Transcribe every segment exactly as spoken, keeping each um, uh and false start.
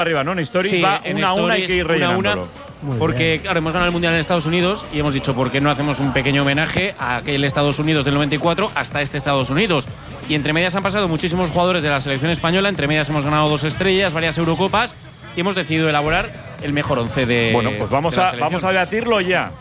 arriba, ¿no? En Stories sí, va en una a una, hay que ir rellenándolo. Una a una, porque, claro, hemos ganado el Mundial en Estados Unidos y hemos dicho, ¿por qué no hacemos un pequeño homenaje a aquel Estados Unidos del noventa y cuatro hasta este Estados Unidos? Y entre medias han pasado muchísimos jugadores de la selección española, entre medias hemos ganado dos estrellas, varias Eurocopas y hemos decidido elaborar el mejor once de Bueno, pues vamos, de la a, vamos a debatirlo ya.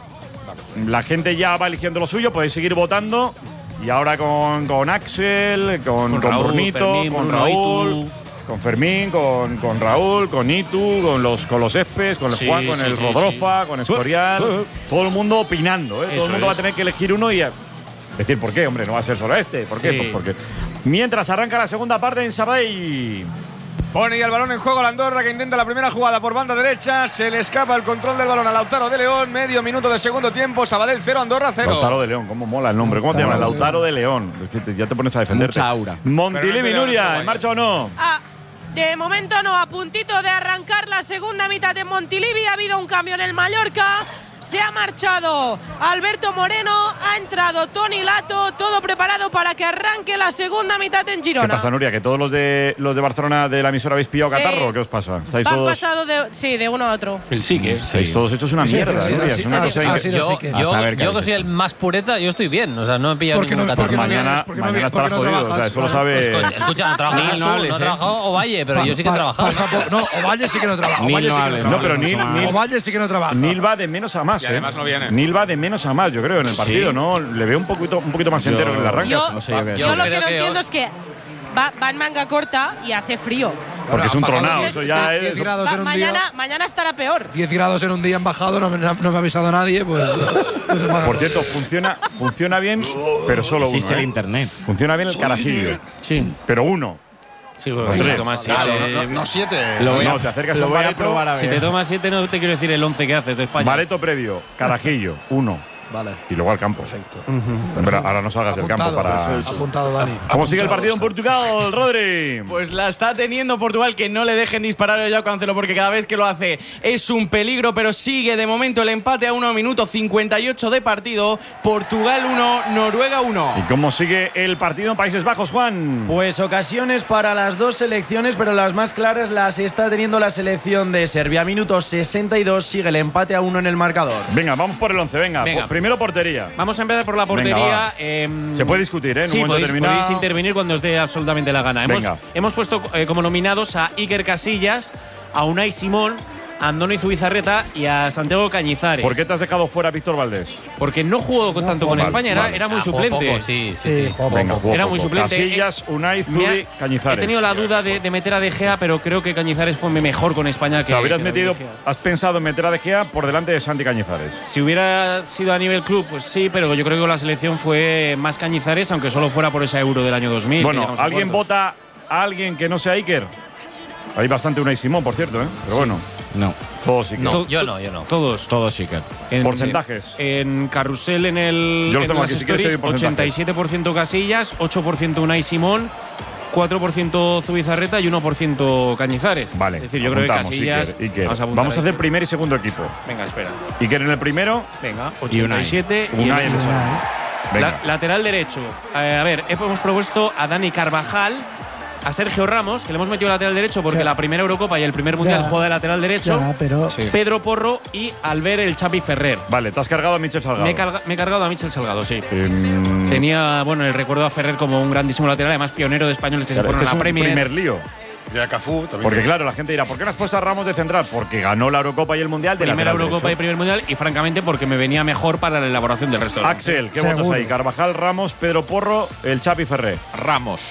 La gente ya va eligiendo lo suyo, podéis seguir votando. Y ahora con, con Axel, con, Con con Raúl, Brunito, Fermín, con con Raúl, Itu. con Fermín, con, con Raúl, con Itu, con los, con los Espes, con el Sí, Juan, con sí, el sí, Rodrofa, con Escorial. Todo el mundo opinando, ¿eh? Todo Eso el mundo va a es. tener que elegir uno y a decir, ¿por qué? Hombre, no va a ser solo este. ¿Por qué? Sí. Pues porque mientras arranca la segunda parte en Sabadell. Pone ya el balón en juego la Andorra, que intenta la primera jugada por banda derecha. Se le escapa el control del balón a Lautaro de León. Medio minuto de segundo tiempo. Sabadell cero, Andorra cero. Lautaro de León, cómo mola el nombre. ¿Cómo te llamas? Lautaro de León. Es que te- ya te pones a defenderte. Mucha aura. Montilivi, Pero no es de Nuria, León, ¿en marcha o no? Ah, de momento no, a puntito de arrancar la segunda mitad de Montilivi. Ha habido un cambio en el Mallorca. Se ha marchado Alberto Moreno, ha entrado Toni Lato, todo preparado para que arranque la segunda mitad en Girona. ¿Qué pasa, Nuria? ¿Que todos los de los de Barcelona de la emisora habéis pillado Sí. catarro? ¿Qué os pasa? ¿Estáis Han todos, pasado de, sí, de uno a otro. El sí que estáis todos hechos una Sí, mierda, sí, Nuria? sí, Es una sí, cosa sí, increíble. sí, Yo, sí que- A yo, saber qué yo habéis que soy hecho. el más pureta, yo estoy bien. O sea, no he pillado Porque ningún no- catarro. porque no Mañana, vienes, porque no mañana vienes, porque estarás no jodido. O sea, trabajas, eso lo claro. sabe. Pues, coño, escucha, no trabajas Nil, tú, no no, hables, he eh. trabajado Ovalle, pero Pa- yo sí que he pa- trabajado. pasa por- no, Ovalle sí que no trabaja. Nil Ovalle no sí que hable, no No, trabaja. pero Nil, Nil, Ovalle sí que no trabaja. Nil va de menos a más, Y ¿eh? además no viene. Nil va de menos a más, yo creo, en el partido, ¿no? Le veo un poquito, un poquito más Yo- entero en el arranque. Yo, no sé yo qué yo decir. lo que creo no que entiendo hoy- es que va, va en manga corta y hace frío. Porque es un Bajado tronado, diez- eso ya diez es. grados Va- en un mañana, día. mañana estará peor. diez grados en un día en bajado, no me, no me ha avisado nadie, pues. pues es más- Por cierto, funciona, funciona bien, pero solo uno. Existe el ¿eh? internet. Funciona bien el carajillo, Sí, pero uno. sí, porque Tres. si te tomas siete, Dale, eh, no, no, siete. Lo voy a, No, te acercas lo a un voy a bareto, probar a si ver. te tomas siete no te quiero decir el once que haces de España. Bareto previo, carajillo, uno. Vale. Y luego al campo. Perfecto. Pero ahora no salgas del campo Apuntado, para. perfecto. Apuntado, Dani. ¿Cómo sigue el Apuntado, partido en Sam. Portugal, Rodri? Pues la está teniendo Portugal, que no le dejen disparar a Joao Cancelo, porque cada vez que lo hace es un peligro, pero sigue de momento el empate a uno minuto cincuenta y ocho de partido. Portugal uno, Noruega uno. ¿Y cómo sigue el partido en Países Bajos, Juan? Pues ocasiones para las dos selecciones, pero las más claras las está teniendo la selección de Serbia. Minuto sesenta y dos, sigue el empate a uno en el marcador. Venga, vamos por el once, venga. Venga. Po- Primero portería. Vamos a empezar por la Venga, portería. va. em, Se puede discutir, ¿eh? En un sí, momento podéis, determinado. podéis intervenir cuando os dé absolutamente la gana. Hemos, Venga. hemos puesto eh, como nominados a Iker Casillas, a Unai Simón, a Andoni Zubizarreta y a Santiago Cañizares. ¿Por qué te has dejado fuera a Víctor Valdés? Porque no jugó con- tanto con vale, España, era, vale. era muy Ah, poco, suplente. poco, sí, sí, sí. Venga, jugó Era poco. muy suplente. Casillas, Unai, Me ha- Zubi, Cañizares. He tenido la duda de, de meter a De Gea, pero creo que Cañizares fue mejor con España O que. sea, hubieras que David metido, De Gea. has pensado en meter a De Gea por delante de Santi Cañizares. Si hubiera sido a nivel club, pues sí, pero yo creo que la selección fue más Cañizares, aunque solo fuera por esa Euro del año dos mil. que Bueno, llegamos a ¿alguien cuartos. vota a alguien que no sea Iker? Hay bastante Unai Simón, por cierto, ¿eh? Pero bueno, No, todos Iker. To- Yo no, yo no. Todos. todo sí que. En- Porcentajes. En Carrusel, en el. Yo los en tengo las aquí, si quieres te stories, doy porcentajes. ochenta y siete por ciento Casillas, ocho por ciento Unai Simón, cuatro por ciento Zubizarreta y uno por ciento Cañizares. Vale, Es decir, yo creo que apuntamos, Casillas. Iker, Iker. Vamos a, apuntar Vamos a hacer Iker. primer y segundo equipo. Venga, espera. Iker en el primero, Venga, Y Unai. ochenta y siete. y Unai el- en el segundo. Venga. La- lateral derecho. Eh, a ver, hemos propuesto a Dani Carvajal, a Sergio Ramos, que le hemos metido lateral derecho porque la primera Eurocopa y el primer Mundial Ya. juega de lateral derecho. Ya, pero Sí. Pedro Porro y Albert el Chapi Ferrer. Vale, te has cargado a Michel Salgado. Me he, carga- me he cargado a Michel Salgado, sí. Em, Tenía, bueno, el recuerdo a Ferrer como un grandísimo lateral, además pionero de españoles que claro, se este fueron es a un la Premier. primer lío. Y a Cafú también. Porque claro, la gente dirá, ¿por qué no has puesto a Ramos de central? Porque ganó la Eurocopa y el Mundial de Primera lateral Eurocopa y derecho. primer Mundial y francamente porque me venía mejor para la elaboración del resto. del Axel, ¿qué Seguro. votas ahí? Carvajal, Ramos, Pedro Porro, el Chapi Ferrer. Ramos.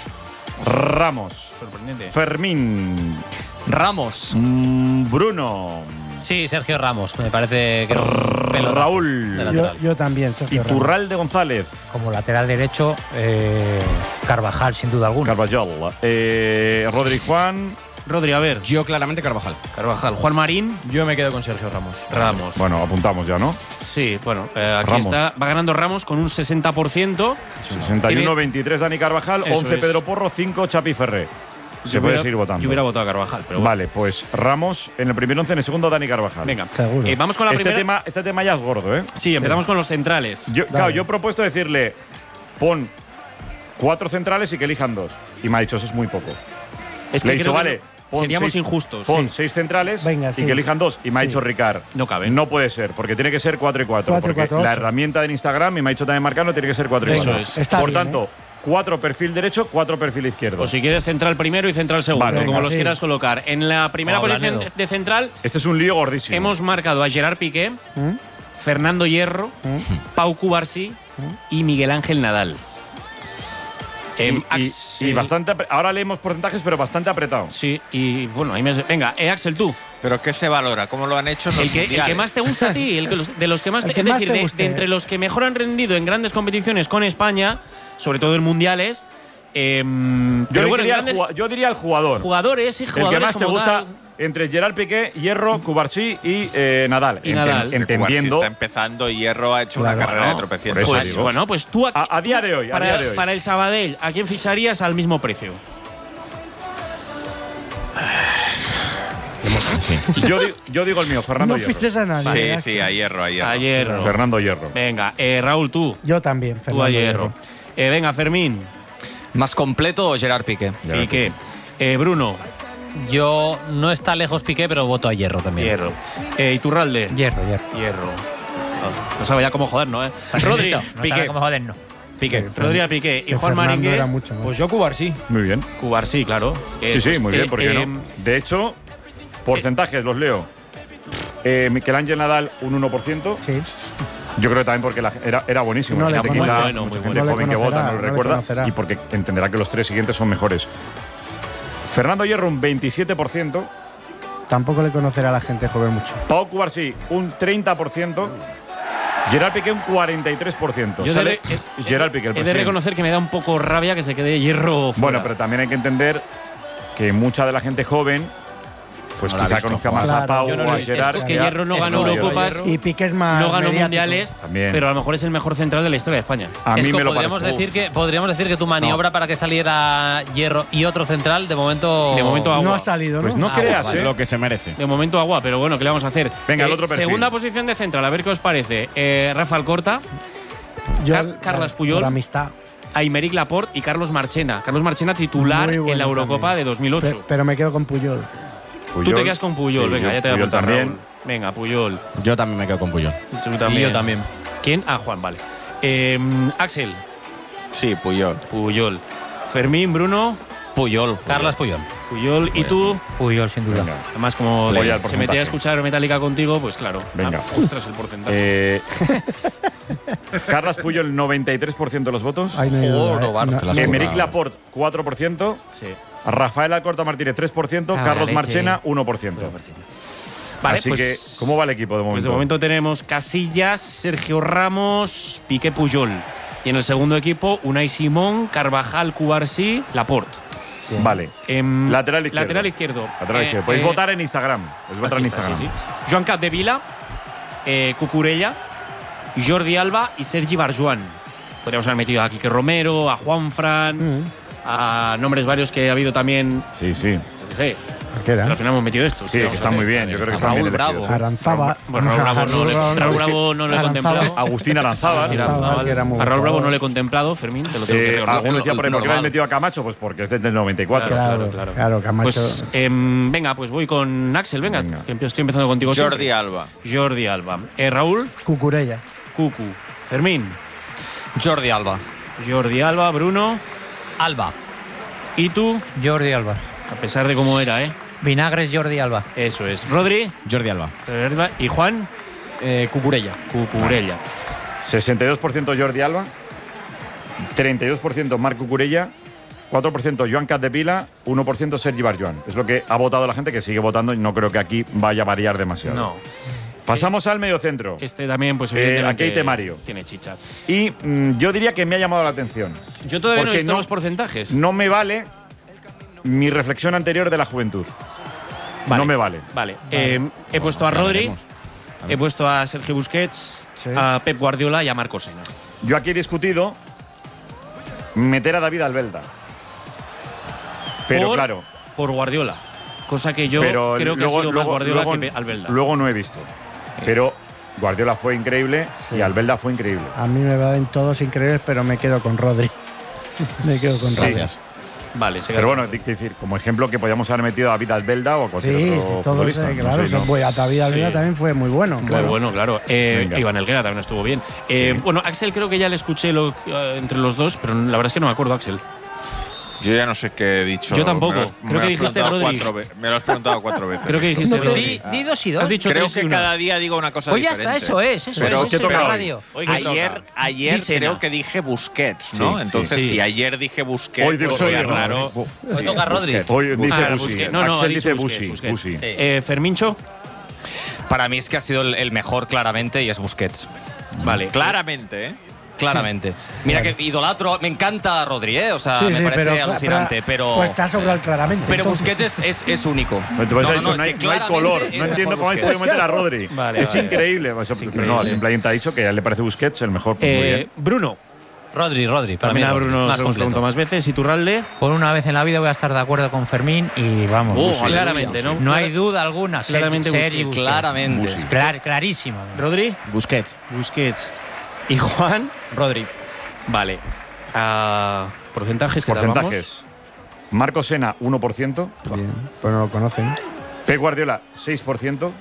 Ramos. sorprendente. Fermín. Ramos. Mm, Bruno. Sí, Sergio Ramos. Me parece que era un pelo Raúl. de yo, lateral. yo también, Sergio Ramos. Iturralde González. Como lateral derecho, eh, Carvajal, sin duda alguna. Carvajal. Eh, Rodri Juan. Rodri, a ver. Yo claramente Carvajal. Carvajal. Juan Marín. Yo me quedo con Sergio Ramos. Ramos. Bueno, apuntamos ya, ¿no? Sí, bueno, eh, aquí Ramos. está. Va ganando Ramos con un sesenta por ciento. sesenta y uno veintitrés Dani Carvajal, Eso once es. Pedro Porro, cinco Chapi Ferrer. Se Yo puede hubiera- seguir votando. Yo hubiera votado a Carvajal, pero bueno. Vale, pues Ramos en el primer once, en el segundo Dani Carvajal. Venga, Seguro. Eh, vamos con la Este primera. tema, este tema ya es gordo, ¿eh? Sí, empezamos con los centrales. Yo, claro, yo he propuesto decirle, pon cuatro centrales y que elijan dos. Y me ha dicho, eso es muy poco. Es Le he dicho, creo que vale, pon Seríamos seis, injustos. Pon Sí. seis centrales Venga, y sí. que elijan dos. Y me ha Sí. dicho Ricard. No cabe. No puede ser, porque tiene que ser cuatro y cuatro. Cuatro y Porque cuatro, la ocho. herramienta del Instagram, y me ha dicho también Marcano, tiene que ser cuatro y Eso cuatro. es. Está Por bien, tanto, ¿eh? cuatro perfil derecho, cuatro perfil izquierdo. O si quieres central primero y central segundo, Vale, como venga, los sí. quieras colocar. En la primera Como posición Blanedo. de central Este es un lío gordísimo. hemos marcado a Gerard Piqué, ¿Mm? Fernando Hierro, Pau Cubarsí y Miguel Ángel Nadal. y, Em, y- Axel- y bastante. apre- Ahora leemos porcentajes, pero bastante apretado. Sí, y bueno, ahí me. Venga, eh, Axel, tú. ¿Pero qué se valora? ¿Cómo lo han hecho en los El que, el mundiales? que más te gusta a ti, el que los- de los que más El te, que es más decir, te de, guste. de entre los que mejor han rendido en grandes competiciones con España, sobre todo en mundiales. em, Yo, pero bueno, en diría el grandes jugua- yo diría el jugador. jugadores y El jugadores que más te como gusta tal. entre Gerard Piqué, Hierro, Cubarsí y eh, Nadal. Y Nadal. Que Cubarsí Entendiendo. está empezando y Hierro ha hecho una Claro. carrera de Por tropecientos. eso Pues, digo. bueno, pues tú aquí- A, a día de hoy, a para, día de hoy. para el Sabadell, ¿a quién ficharías al mismo precio? yo, di- yo digo el mío, Fernando No Hierro. fiches a nadie. Sí, ¿eh? sí, a Hierro, a Hierro. A Hierro. Fernando Hierro. Venga, eh, Raúl, tú. Yo también, Tú Fernando a Hierro. Eh, venga, Fermín. ¿Más completo o Gerard Piqué? Piqué. Eh, Bruno. Yo no está lejos Piqué, pero voto a Hierro también. Hierro. Eh, Iturralde. Hierro, Hierro. Hierro. No, no sabe ya cómo joder, ¿no? Eh? Rodri. No sabe Piqué. cómo joder, no. Piqué. Rodri a Piqué. Y Que Juan Fernando Maringue. era mucho más. Pues yo Cubarsí. Muy bien. Cubarsí, claro. Eh, Sí, sí, pues, muy bien, eh, ¿por qué eh, no? De hecho, porcentajes los leo. Eh, Miguel Ángel Nadal, un uno por ciento. Sí. Yo creo que también porque la- era, era buenísimo. No La le gente conoce. quizá, Bueno, mucha muy gente bueno. joven No que le vota no conocerá, lo no le recuerda conocerá. y porque entenderá que los tres siguientes son mejores. Fernando Hierro, un veintisiete por ciento. Tampoco le conocerá a la gente joven mucho. Pau Cubarsí, un treinta por ciento. Gerard Piqué, un cuarenta y tres por ciento. Yo he de, Sale re- he- Gerard Piqué, el he de presidente. reconocer que me da un poco rabia que se quede Hierro fuera. Bueno, pero también hay que entender que mucha de la gente joven, pues No la ha quizá visto conozca jugar. más a Claro. Pau Yo no o lo a he visto. Gerard. Es que a- Hierro no es ganó como Eurocopas. Hierro. Y Piqué es más. no ganó mediático. mundiales, También. pero a lo mejor es el mejor central de la historia de España. A mí Es que me lo podríamos parece. decir que podríamos decir que tu maniobra para que saliera Hierro y otro central de momento De momento agua. No ha salido, ¿no? Pues no Ah, creas, vale. ¿eh? Lo que se merece. De momento agua, pero bueno, ¿qué le vamos a hacer? Venga, el Eh, otro perfil. Segunda posición de central, a ver qué os parece. Eh, Rafa Alcorta, Yo, Car- Carles Puyol. Por amistad. Aymeric Laporte y Carlos Marchena. Carlos Marchena titular Muy bueno en la Eurocopa también. de dos mil ocho. Pe- Pero me quedo con Puyol. Tú Puyol. te quedas con Puyol, Sí, venga, yo- ya te voy a Puyol apuntar, también. Raúl. Venga, Puyol. Yo también me quedo con Puyol. Tú también. Y yo también. ¿Quién? Ah, Juan, vale. Eh, Axel, Sí, Puyol. Puyol. Fermín, Bruno, Puyol. Carlas Puyol. Puyol. ¿Y tú? Puyol, sin duda. Venga. Además, como Voy se- al se porcentaje. metía a escuchar Metallica contigo, pues claro. Venga. Ah, ostras, el porcentaje. Eh, Carles Puyol, noventa y tres por ciento de los votos. Ahí no hay duda, Oro, ¿eh? Bart, No- te las no- Emeric currado. Laporte, cuatro por ciento. sí. Rafael Alcorta Martínez, tres por ciento. Ah, Carlos la leche. Marchena, uno por ciento. Vale, Así pues, que, ¿cómo va el equipo de momento? pues de momento tenemos Casillas, Sergio Ramos, Piqué, Puyol. Y en el segundo equipo, Unai Simón, Carvajal, Cubarsí, Laporte. Vale. Em, Lateral izquierdo. Lateral izquierdo. Lateral Eh, izquierdo. Podéis eh, votar en Instagram. Podéis votar en aquí está, Instagram. sí, sí. Joan Capdevila, eh, Cucurella, Jordi Alba y Sergi Barjuan. Podríamos haber metido a Quique Romero, a Juan Fran, Mm. a nombres varios que ha habido también. Sí, sí. Yo qué sé. Cualquiera. Pero al final hemos metido esto. Sí, que están muy bien. Yo creo que están bien Raúl Bravo. elegidos, ¿eh? Aranzaba. Bueno, Raúl Bravo no le, Raúl Raúl Bravo no le he Aranzaba. contemplado. Agustín Aranzaba. Mira, Aranzaba, Naval. que era muy a Raúl buen Bravo no jugador. le he contemplado, Fermín, te lo tengo que Eh, reconocer. algunos decían, ¿por qué no normal. habéis metido a Camacho? Pues porque es desde el noventa y cuatro. Claro, Claro, claro, claro, Camacho. Pues em, venga, pues voy con Axel, venga, Venga. que empiezo- estoy empezando contigo. Jordi siempre. Alba. Jordi Alba. Eh, Raúl, Cucurella. Cucu. Fermín, Jordi Alba. Jordi Alba, Bruno. Alba. ¿Y tú? Jordi Alba. A pesar de cómo era, ¿eh? Vinagres Jordi Alba. Eso es. Rodri. Jordi Alba. ¿Y Juan? Eh, Cucurella. Cucurella. sesenta y dos por ciento Jordi Alba, treinta y dos por ciento Marc Cucurella, cuatro por ciento Joan Capdevila, uno por ciento Sergi Barjuan. Es lo que ha votado la gente, que sigue votando y no creo que aquí vaya a variar demasiado. No. Pasamos al mediocentro. Este también, pues Eh, evidentemente, aquí hay temario. tiene chicha. Y mm, yo diría que me ha llamado la atención. Yo todavía no he Porque visto no- los porcentajes. No me vale mi reflexión anterior de la juventud. Vale. No me vale. Vale. Eh, he puesto a ya Rodri, veremos. A ver. he puesto a Sergio Busquets, Sí. a Pep Guardiola y a Marco Sena. Yo aquí he discutido meter a David Albelda. Pero Por- claro, Por Guardiola. Cosa que yo pero creo que luego, ha sido más luego- Guardiola luego- que Pe- Albelda. luego no he visto. Pero Guardiola fue increíble Sí. y Albelda fue increíble. A mí me van todos increíbles, pero me quedo con Rodri. me quedo con Rodri. Gracias. Vale, se Pero bueno, hay que decir, como ejemplo que podíamos haber metido a David Albelda o a cualquier Sí, otro sí, todo futbolista. ese, claro. sé, no. Pues a David Almeida Sí. también fue muy bueno. Muy claro. bueno, claro. Eh, Venga. Iván Helguera también estuvo bien. Eh, Sí. Bueno, Axel creo que ya le escuché lo- eh, entre los dos, pero la verdad es que no me acuerdo, Axel. Yo ya no sé qué he dicho. Yo tampoco. Me lo has- Creo me que lo has dijiste preguntado Rodri. cuatro ve- Me lo has preguntado cuatro veces. Creo que dijiste Di, Rodri. di dos y dos. Has dicho Creo tres y que una. cada día digo una cosa Pues ya diferente. está, eso es, eso Pero es. ¿qué eso toca es hoy? radio. Hoy que Ayer, toca. ayer Di creo Sena. que dije Busquets, ¿no? Sí, Entonces, sí. si ayer dije Busquets, Hoy digo pues sería Rodri. raro. Hoy toca Rodri. Busquets. Hoy dice Ah, Busi. Busquets. No, no, ha Axel dicho dice Busquets, Busi. Busquets. Busi. Sí. Eh, Fermincho. Para mí es que ha sido el, el mejor claramente y es Busquets. Vale. Claramente, ¿eh? Claramente. Mira que idolatro, me encanta Rodri, ¿eh? O sea, Sí, me sí, parece pero, alucinante, pero. Pues está sobrado claramente. Pero entonces. Busquets es, es, es único. Entonces has No, no, dicho, no, no, es hay, que no hay claramente color. es No entiendo mejor cómo habéis Busquets. podido meter a Rodri. Vale, es vale. increíble. Pues, increíble. No, simplemente ha dicho que a él le parece Busquets el mejor. Muy Eh, bien. Bruno. Rodri, Rodri. Para mí También a Rodri, Bruno más se lo hemos preguntado completo. más veces. Iturralde. Por una vez en la vida voy a estar de acuerdo con Fermín y vamos. Oh, Busi. claramente, ¿no? No hay duda alguna. Claramente Sergi Busquets. Busquets. Claramente. Busi. Clar- clarísimo. Rodri. Busquets. Busquets. Y Juan. Rodri. Vale. Ah, porcentajes. ¿qué tal vamos? Porcentajes. Marco Sena, uno por ciento. Bien, pues no lo conocen. Pep Guardiola, seis por ciento.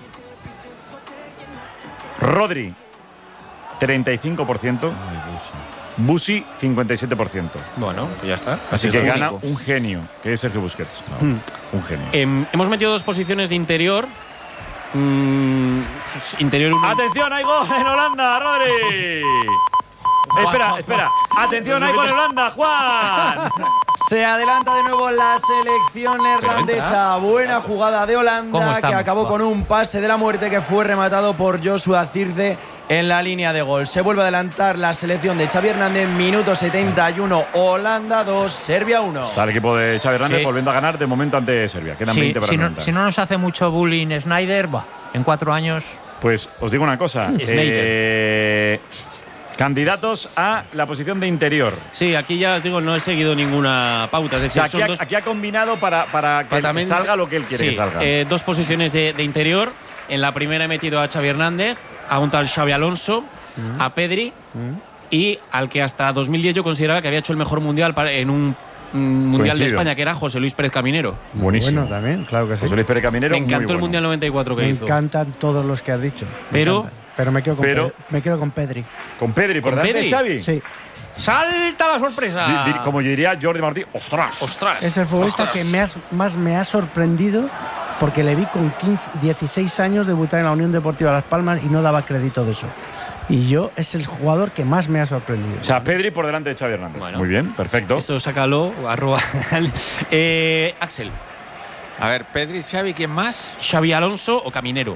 Rodri, treinta y cinco por ciento. Busi, cincuenta y siete por ciento. Bueno, pues ya está. Así Es que lo gana único. un genio, que es Sergio Busquets. Hmm. Un genio. Em, hemos metido dos posiciones de interior. Mm, pues, interior uno. ¡Atención, hay gol en Holanda, Rodri! Espera, espera. ¡Atención, hay gol en Holanda, Juan! Se adelanta de nuevo la selección neerlandesa. Buena jugada de ¿Cómo Holanda que estamos? acabó Va. con un pase de la muerte que fue rematado por Joshua Zirze en la línea de gol. Se vuelve a adelantar la selección de Xavi Hernández. Minuto setenta y uno. Holanda dos, Serbia uno. Está el equipo de Xavi Hernández Sí. volviendo a ganar de momento ante Serbia. Quedan Sí, veinte para si, no, noventa. si no nos hace mucho bullying Snyder, bah, en cuatro años. Pues os digo una cosa. Snyder. eh, candidatos a la posición de interior. Sí, aquí ya os digo, no he seguido ninguna pauta. Es O decir, sea, aquí, son ha, dos, aquí ha combinado para, para que Patamente- salga lo que él quiere sí, que salga. eh, dos posiciones de, de interior. En la primera he metido a Xavi Hernández, a un tal Xavi Alonso, a Pedri y al que hasta dos mil diez yo consideraba que había hecho el mejor mundial para- en un mm, mundial de Coincido. España, que era José Luis Pérez Caminero. Buenísimo. Bueno, también, claro que sí. José Luis Pérez Caminero, Me muy encantó el bueno. mundial noventa y cuatro que Me hizo. encantan todos los que has dicho. Me Pero- encantan. Pero me quedo con, pero- Pe- me quedo con Pedri. Con Pedri, por ¿Con delante de Pedri? Xavi. Sí. ¡Salta la sorpresa! Di- di- como diría Jordi Martí, ¡ostras! ¡Ostras! Es el futbolista ¡Ostras! que me has- más me ha sorprendido porque le vi con quince, dieciséis años debutar en la Unión Deportiva Las Palmas y no daba crédito de eso. Y yo es el jugador que más me ha sorprendido. O sea, Pedri por delante de Xavi Hernández. Bueno. Muy bien, perfecto. Esto sácalo, arroba. eh, Axel, A ver, Pedri, Xavi, ¿quién más? Xavi Alonso o Caminero.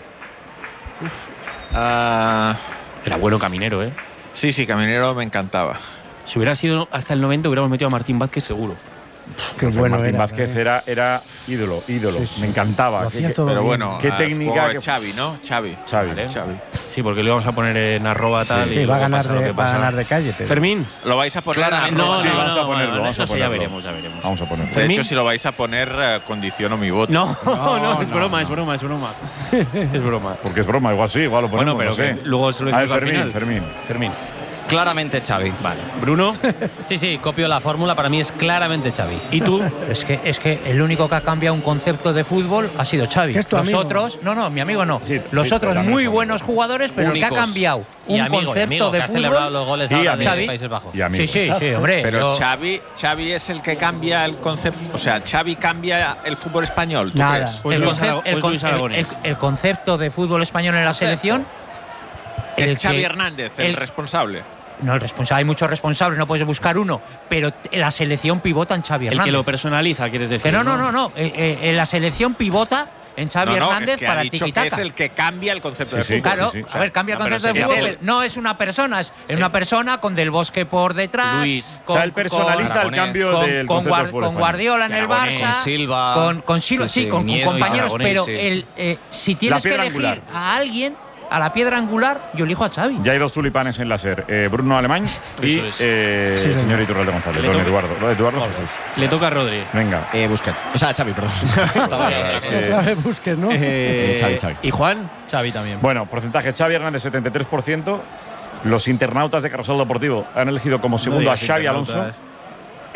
Ah, Era bueno Caminero, ¿eh? sí, sí, Caminero me encantaba. Si hubiera sido hasta el noventa, hubiéramos metido a Martín Vázquez seguro. Qué Pues bueno Martín era. Vázquez también. era, era ídolo, ídolo. Sí, sí. Me encantaba. Lo Qué- hacía qué- todo Pero bien. bueno, Qué ah, técnica supongo que- que Xavi, ¿no? Xavi. Xavi. Vale. Xavi. Sí, porque lo íbamos a poner en arroba tal. Sí, y va a luego ganar pasa lo de, que va a pasa. ganar de calle. Pero. Fermín. ¿Lo vais a poner? Claramente. en No, arroba? Sí, no, vamos a no, ponerlo, no, vamos a no sé, ya ponerlo. veremos, ya veremos. Vamos a ponerlo. De Fermín. hecho, si lo vais a poner, eh, condiciono mi voto. No, no, No, es no, broma, no. es broma, es broma. es broma. Porque es broma, igual sí, igual lo ponemos. Bueno, pero no que sé. luego se lo A ver, decimos al Fermín, final. Fermín. Fermín. Claramente Xavi. Vale. Bruno. Sí, sí, copio la fórmula. Para mí es claramente Xavi. ¿Y tú? Es que, es que el único que ha cambiado un concepto de fútbol ha sido Xavi. ¿Que es tu Los amigo? otros, no, no, mi amigo no. Sí, Los sí, otros también muy es buenos jugadores, pero el que Únicos. ha cambiado Y un amigo, y concepto amigo, de que ha celebrado fútbol. los goles Y ahora amigo. de Países Bajos. Y amigo. Sí, sí, sí, hombre. Pero yo- Xavi, Xavi es el que cambia el concepto. O sea, Xavi cambia el fútbol español. ¿Tú Nada. crees? Pues el, Luis concep- Arago- el pues con- Luis el- Aragonés. el- el concepto de fútbol español en la selección. Es el Xavi que- Hernández el, el- responsable. No, el responsable, hay muchos responsables, no puedes buscar uno, pero t- la selección pivota en Xavi El Hernández. que lo personaliza, quieres decir. Que no, no, no, no. eh, eh, en la selección pivota en Xavi No, no, Hernández es que para ha el dicho que tiquitata. es el que cambia el concepto Sí, de sí, fútbol. Claro, sí, sí. a ver, cambia el No, pero concepto de sería fútbol. él. pero no es una persona, es Sí. una persona con Del Bosque por detrás. Luis. O sea, él personaliza el Aragonés. cambio con, del con concepto Guar- del fútbol con español. Guardiola en el Aragonés, Barça, con Silva. con, con Silva, Sí, sí, sí, con, con Iniesta, compañeros, Aragonés, pero sí. el, eh, si tienes que piedra elegir angular. a alguien, a la piedra angular, yo elijo a Xavi. Ya hay dos tulipanes en la SER. Eh, Bruno Alemán y Eso es. eh, Sí, el señor. señor Iturralde González. Le Don toca- Eduardo. Don Eduardo Jesús. Le toca a Rodri. Venga. Eh, Busquets. O sea, Xavi, perdón. Eh, Otra vez Busquets, ¿no? Eh, Xavi, Xavi. ¿Y Juan? Xavi también. Bueno, porcentaje Xavi Hernández setenta y tres por ciento. Los internautas de Carrusel Deportivo han elegido como segundo No a digas Xavi Alonso. internautas.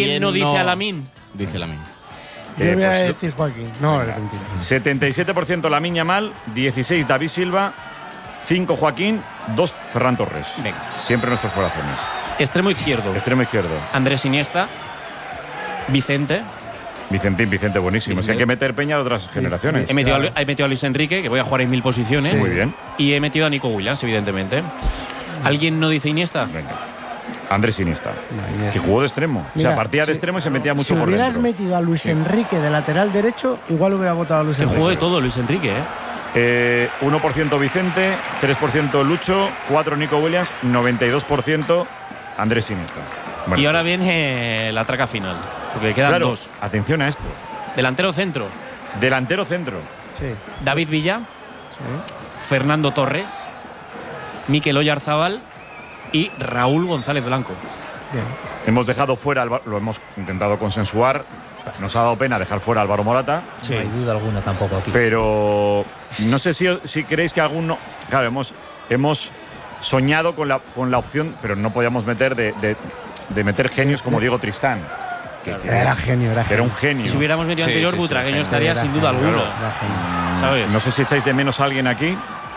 ¿Quién no dice a Lamine? Dice Lamine. Yo Eh, voy a pues, decir Joaquín. No, es mentira. setenta y siete por ciento Lamine Yamal, dieciséis David Silva, cinco Joaquín, dos Ferran Torres. Venga. Siempre nuestros corazones. Extremo izquierdo. Extremo izquierdo. Andrés Iniesta. Vicente. Vicente, Vicente, buenísimo. Es que hay que meter peña de otras generaciones. He metido, a, he metido a Luis Enrique, que voy a jugar en mil posiciones. Sí. Muy bien. Y he metido a Nico Williams, evidentemente. ¿Alguien no dice Iniesta? Venga. Andrés Iniesta. No, que jugó de extremo. Mira, o sea, partía si, de extremo y se metía mucho si por hubieras dentro. metido a Luis Sí. Enrique de lateral derecho, igual hubiera votado a Luis Que Enrique. jugó de todo Luis Enrique, ¿eh? Eh, uno por ciento Vicente, tres por ciento Lucho, cuatro por ciento Nico Williams, noventa y dos por ciento Andrés Iniesta. Bueno, y ahora viene la traca final, porque quedan claro, dos. Atención a esto. Delantero centro. Delantero centro. Sí. David Villa, Sí. Fernando Torres, Mikel Oyarzábal y Raúl González Blanco. Bien. Hemos dejado fuera, Alba- lo hemos intentado consensuar. Nos ha dado pena dejar fuera a Álvaro Morata. No hay duda alguna tampoco aquí. Pero no sé si, si creéis que alguno. Claro, hemos, hemos soñado con la, con la opción, pero no podíamos meter de, de, de meter genios como Diego Tristán. Que, que Era genio, era que era un genio. genio. Si hubiéramos metido Sí, anterior, sí, sí, Butragueño genio. estaría Era sin duda genio, alguna. era genio. ¿Sabes? No sé si echáis de menos a alguien aquí.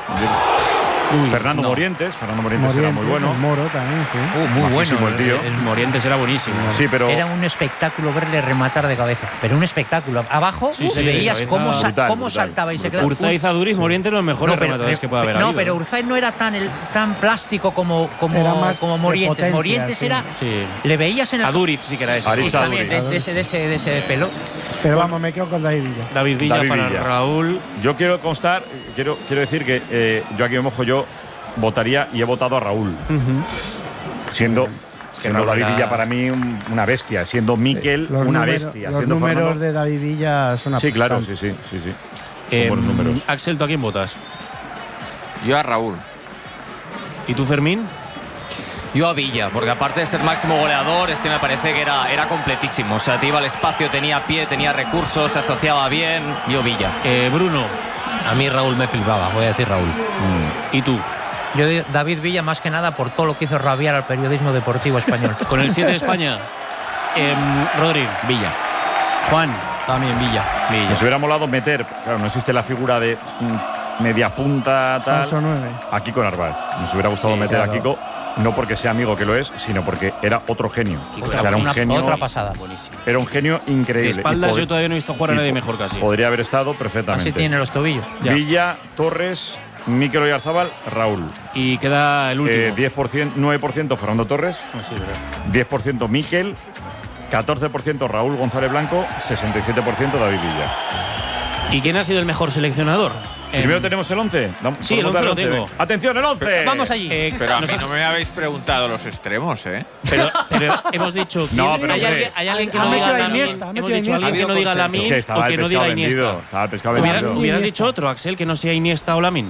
Uy, Fernando no. Morientes. Fernando Morientes, era muy Morientes, bueno. el Moro también, sí. Uh, muy Majísimo bueno. el tío. El Morientes era buenísimo. Sí, pero. Era un espectáculo verle rematar de cabeza. Pero un espectáculo. Abajo Sí, sí, le veías de cómo, cabeza. sa- Brutal, cómo brutal, saltaba y se brutal. quedaba. Urzaiz, Aduriz, Morientes los mejores rematadores que puede haber No, habido. pero Urzaiz no era tan, el, tan plástico como, como, Era más como de Morientes. potencia, Morientes sí. era. Sí. Le veías en el. Aduriz sí que era ese. Aritz Y también de, Aduriz. de ese, de, ese, de ese pelo. Pero vamos, me quedo con David Villa. David Villa David para Villa. Raúl. Yo quiero constar, quiero, quiero decir que eh, yo aquí me mojo, yo votaría y he votado a Raúl. Siendo, siendo Raúl David era- Villa para mí un- una bestia, siendo Mikel Los una números- bestia. Los siendo números Fernando- de David Villa son Sí, claro, sí, aplastantes. sí, sí, sí. Eh, Son buenos números. Axel, ¿tú a quién votas? Yo a Raúl. ¿Y tú, Fermín? Yo a Villa, porque aparte de ser máximo goleador, es que me parece que era, era completísimo. O sea, te iba al espacio, tenía pie, tenía recursos, se asociaba bien. Yo Villa. Eh, Bruno. A mí Raúl me flipaba, voy a decir Raúl. ¿Y tú? Yo digo David Villa más que nada por todo lo que hizo rabiar al periodismo deportivo español. Con el siete de España. Em, Rodri. Villa. Juan. También Villa. Villa. Nos hubiera molado meter, claro, no existe la figura de mm, media punta, tal. Falso nueve. A Kiko Narváez. Nos hubiera gustado Sí, meter claro. a Kiko, no porque sea amigo que lo es, sino porque era otro genio. Kiko O sea, era era un una- genio. otra pasada. Buenísimo. Era un genio De increíble. espaldas Y yo todavía no he visto jugar a y nadie po- mejor casi. Podría haber estado perfectamente. Así tiene los tobillos. Ya. Villa, Torres, Mikel Oyarzábal, Raúl. Y queda el último. Eh, diez por ciento, nueve por ciento Fernando Torres, Ah, sí, verdad. diez por ciento Mikel, catorce por ciento Raúl González Blanco, sesenta y siete por ciento David Villa. ¿Y quién ha sido el mejor seleccionador? Em, Primero tenemos el once. Sí, el once lo tengo. Atención, el once. Vamos allí. eh, Pero a mí nos has- no me habéis preguntado los extremos, ¿eh? Pero, pero hemos dicho. No, ¿quién- pero ¿hay, hombre. alguien, hay alguien que Ha no metido diga a Lamine? Iniesta, ha Hemos metido a dicho Iniesta. alguien que no diga Ha habido Lamine Es que estaba o el que no pescado diga vendido. Iniesta. Estaba el pescado Hubiera- vendido. hubieras Iniesta. dicho otro, Axel, que no sea Iniesta o Lamine.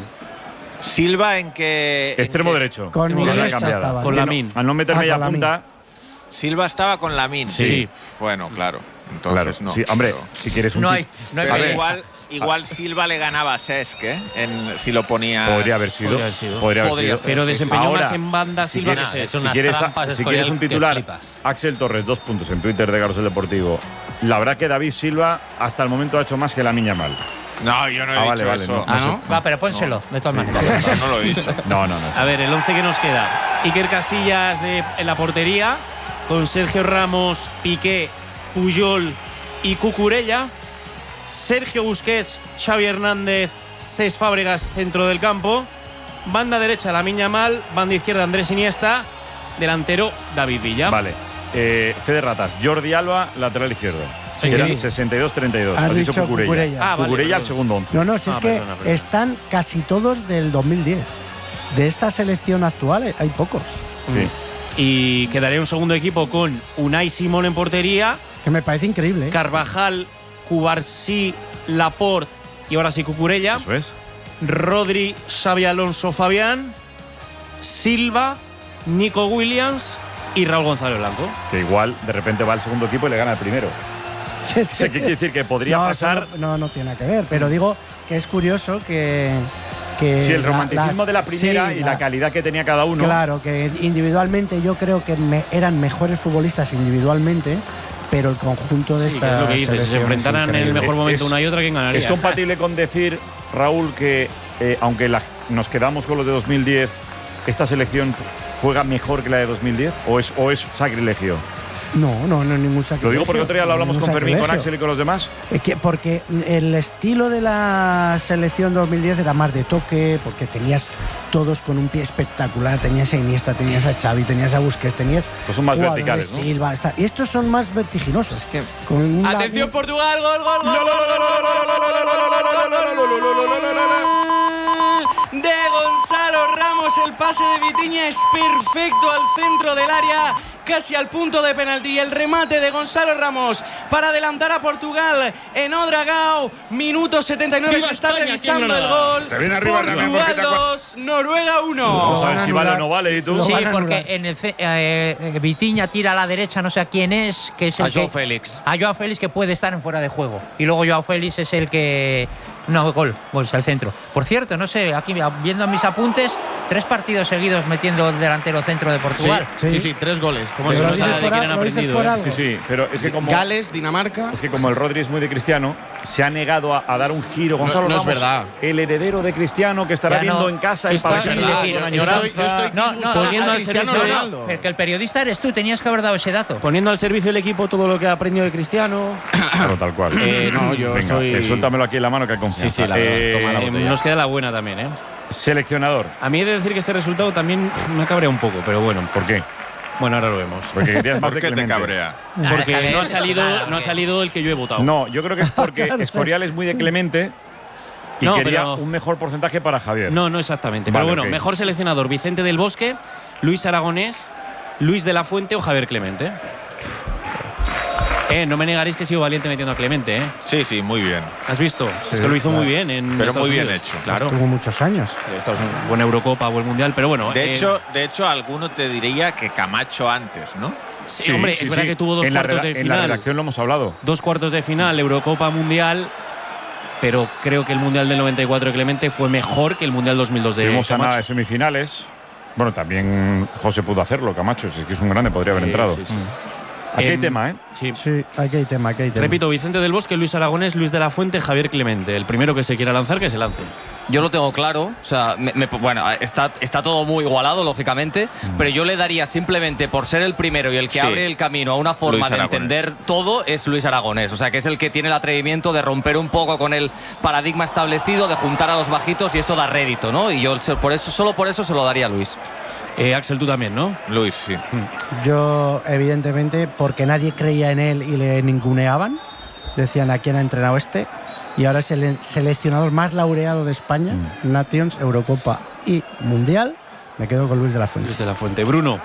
Silva en que. en Extremo que- derecho. Con Extremo Iniesta derecha cambiada. estaba. Es Con que no- Lamine. Al no meter Ah, media con Lamine. punta. Silva estaba con Lamine. Sí. Bueno, claro. Claro, Entonces no. sí, hombre, pero- si quieres un No tip- hay, no hay pero pelea. igual, igual Silva le ganaba a Cesc, ¿eh? En, si lo ponía. Podría haber sido. Podría haber sido. Podría haber Podría sido. ser. Pero sí, sí. desempeñó Ahora, más en banda si Silva que quieres- Cesc. es una- Si quieres, trampas, si quieres un Escorial, que titular, flipas. Axel Torres, dos puntos en Twitter de Carlos el Deportivo. La verdad que David Silva hasta el momento ha hecho más que la Miña mal. No, yo no he Ah, dicho vale, vale, eso. no, Ah, no ¿no? Va, pero pónselo, de todas maneras. No lo he dicho. No, no, no. A ver, el once que nos queda. Iker Casillas de, en la portería, con Sergio Ramos, Piqué, Puyol y Cucurella. Sergio Busquets, Xavi Hernández, Cesc Fábregas, centro del campo. Banda derecha, Lamine Yamal. Banda izquierda, Andrés Iniesta. Delantero, David Villa. Vale. Eh, Fede Ratas, Jordi Alba, lateral izquierdo. Sí. Era sesenta y dos treinta y dos. Has Has dicho dicho Cucurella. Cucurella. Ah, vale, Cucurella al perdón. segundo once. No, no, si Ah, es que perdona, perdona. están casi todos del dos mil diez. De esta selección actual eh, hay pocos. Sí. Y quedaría un segundo equipo con Unai Simón en portería. Que me parece increíble. ¿eh? Carvajal, Cubarsí, Laporte y ahora sí Cucurella. Eso es. Rodri, Xavi Alonso, Fabián, Silva, Nico Williams y Raúl González Blanco. Que igual de repente va al segundo equipo y le gana el primero. Es O sea, ¿qué quiere decir? Que podría no, eso pasar. No, no, no tiene nada que ver. Pero digo que es curioso que. que Sí, el la- romanticismo las- de la primera sí, y la calidad que tenía cada uno. Claro, que individualmente yo creo que me- eran mejores futbolistas individualmente, pero el conjunto de Sí, que esta es lo que dices, si se enfrentaran en el mejor momento Es- una y otra, ¿quién ganaría? ¿Es compatible con decir, Raúl, que eh, aunque la- nos quedamos con los de dos mil diez, esta selección juega mejor que la de dos mil diez? ¿O es, o es sacrilegio? No, no, no, ningún sacrilegio. Lo digo porque otro día lo hablamos con Fermín, con Axel y con los demás. Es que porque el estilo de la selección dos mil diez era más de toque, porque tenías todos con un pie espectacular, tenías a Iniesta, tenías a Xavi, tenías a Busquets, tenías Estos son más verticales, ¿no? Silva, está, y estos son más vertiginosos. Es que... Con un Atención, la... Portugal, gol, gol, gol. De Gonzalo Ramos, el pase de Vitinha es perfecto al centro del área, casi al punto de penalti. El remate de Gonzalo Ramos para adelantar a Portugal en Ouedraogo. Minuto setenta y nueve, se está España, revisando el gol. Se viene arriba Portugal dos, Noruega uno. Vamos a ver si vale o no vale. ¿Y tú? Sí, porque en el ce- eh, Vitinha tira a la derecha, no sé a quién es, que es el A Joao que- Félix. A Joao Félix, que puede estar en fuera de juego. Y luego Joao Félix es el que... No, gol, pues al centro. Por cierto, no sé, aquí viendo mis apuntes, tres partidos seguidos metiendo delantero centro de Portugal. Sí, sí, sí, tres goles. Como Pero se lo nos dices sabe de por quién algo, han lo dices aprendido. por ¿eh? algo. Sí, sí, pero es que como Gales, Dinamarca. es que como el Rodri es muy de Cristiano, se ha negado a, a dar un giro. Gonzalo No, no es Ramos, verdad. el heredero de Cristiano, que estará Ya viendo no, en casa que el está- partido sí, con decir, añoranza. yo estoy- yo estoy- No, no, Poniendo a al Cristiano servicio- Ronaldo. El que el periodista eres tú, tenías que haber dado ese dato. Poniendo al servicio del equipo todo lo que ha aprendido de Cristiano. Claro, tal cual. Eh, no, yo Venga, estoy- eh, suéltamelo aquí en la mano que hay confianza. Sí, sí, la verdad, Eh, toma la Eh, botella. nos queda la buena también, ¿eh? Seleccionador. A mí he de decir que este resultado también me cabrea un poco, pero bueno. ¿Por qué? Bueno, ahora lo vemos. Porque querías más ¿Por de qué te Clemente. cabrea? Porque déjame- no ha salido, Claro, no ha que- salido el que yo he votado. No, yo creo que es porque Claro, sí. Escorial es muy de Clemente y No, quería pero- un mejor porcentaje para Javier. No, no exactamente. Vale, pero bueno, ok. mejor seleccionador: Vicente del Bosque, Luis Aragonés, Luis de la Fuente o Javier Clemente. Eh, no me negaréis que he sido valiente metiendo a Clemente, ¿eh? Sí, sí, muy bien. ¿Has visto? es que lo hizo muy bien en Pero Estados muy bien Unidos. hecho. Claro. Tuvo muchos años. Estados Unidos, buena Eurocopa, buen Mundial, pero bueno. De eh, hecho, de hecho, alguno te diría que Camacho antes, ¿no? sí, hombre, sí, es verdad sí. que tuvo dos en la cuartos reda- de En la final. redacción lo hemos hablado. Dos cuartos de final, Eurocopa, Mundial. Pero creo que el Mundial del noventa y cuatro de Clemente fue mejor que el Mundial dos mil dos de Tuvimos a nada Camacho. de semifinales. Bueno, también José pudo hacerlo, Camacho. Es que es un grande, podría haber Sí, entrado. sí, sí. Aquí hay Em, tema, ¿eh? Sí. Sí, aquí hay tema, aquí hay tema. Repito, Vicente del Bosque, Luis Aragonés, Luis de la Fuente, Javier Clemente. El primero que se quiera lanzar, que se lance. Yo lo tengo claro, o sea, me- me- bueno, está, está todo muy igualado, lógicamente, pero yo le daría simplemente por ser el primero y el que Sí. abre el camino a una forma Luis de Aragonés. entender todo es Luis Aragonés, o sea, que es el que tiene el atrevimiento de romper un poco con el paradigma establecido, de juntar a los bajitos y eso da rédito, ¿no? Y yo se- por eso, solo por eso se lo daría a Luis. Eh, Axel, tú también, ¿no? Luis, sí. Yo, evidentemente, porque nadie creía en él y le ninguneaban, decían a quién ha entrenado este, y ahora es el seleccionador más laureado de España, Mm. Nations, Eurocopa y Mundial. Me quedo con Luis de la Fuente. Luis de la Fuente. Bruno.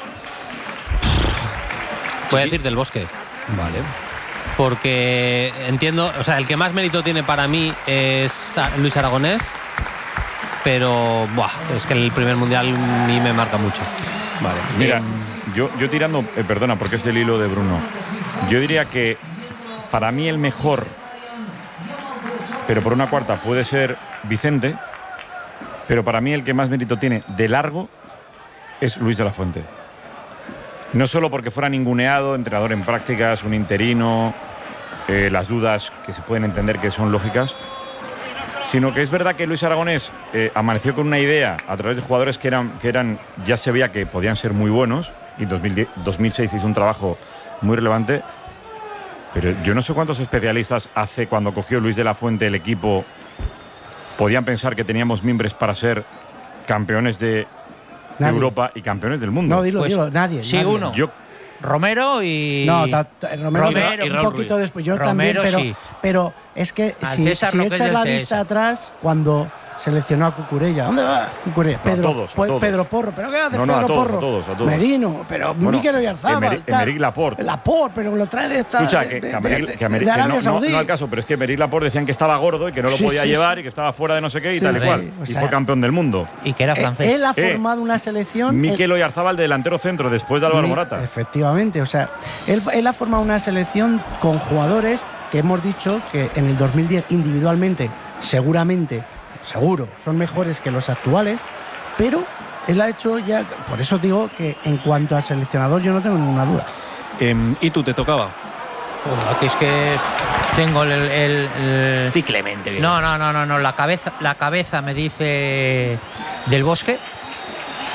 Voy a decir del Bosque. Vale. Porque entiendo, o sea, el que más mérito tiene para mí es a- Luis Aragonés, pero buah, es que el primer mundial ni me marca mucho. Vale. Mira, Eh, yo, yo tirando, eh, perdona, porque es el hilo de Bruno. Yo diría que para mí el mejor, pero por una cuarta, puede ser Vicente, pero para mí el que más mérito tiene de largo es Luis de la Fuente. No solo porque fuera ninguneado, entrenador en prácticas, un interino, eh, las dudas que se pueden entender que son lógicas, sino que es verdad que Luis Aragonés eh, amaneció con una idea a través de jugadores que eran, que eran, ya se veía que podían ser muy buenos, y en dos mil diez, dos mil seis hizo un trabajo muy relevante, pero yo no sé cuántos especialistas hace cuando cogió Luis de la Fuente el equipo podían pensar que teníamos mimbres para ser campeones de Nadie. Europa y campeones del mundo. No, dilo, Pues, dilo, nadie. sí, nadie. uno. Yo Romero y. No, ta- ta- Romero, Romero un y Raúl poquito Ruiz. después. Yo Romero, también, pero, sí. pero es que Al si, César si lo que es echas del la César. vista atrás, cuando seleccionó a Cucurella, ¿dónde va Cucurella? a Pedro, todos, a pues, todos. Pedro Porro, ¿pero qué hace No, no, Pedro a todos, Porro? a todos, a todos. Merino, pero Bueno, Mikel Oyarzabal. Emery- tal. Emerick Laporte. Laporte, pero lo trae de esta. Escucha, de, que, de- que, Americ- de- que Americ- de que Arabia no, no, Saudí. no al caso, pero es que Emerick Laporte decían que estaba gordo y que no lo Sí, podía sí, llevar sí. y que estaba fuera de no sé qué y Sí, tal y sí, cual. o y sea, fue campeón del mundo. Y que era Eh, francés. Él ha Eh, formado una selección. Mikel Oyarzabal, delantero centro, después de Álvaro Mi- Morata. Efectivamente, o sea, él, él ha formado una selección con jugadores que hemos dicho que en el dos mil diez individualmente, seguramente, seguro, son mejores que los actuales, pero él ha hecho ya, por eso digo que en cuanto a seleccionador yo no tengo ninguna duda. em, ¿Y tú te tocaba? Bueno, aquí es que tengo el. el- el- Di Clemente. No, no, no, no, no. La cabeza, la cabeza me dice del Bosque.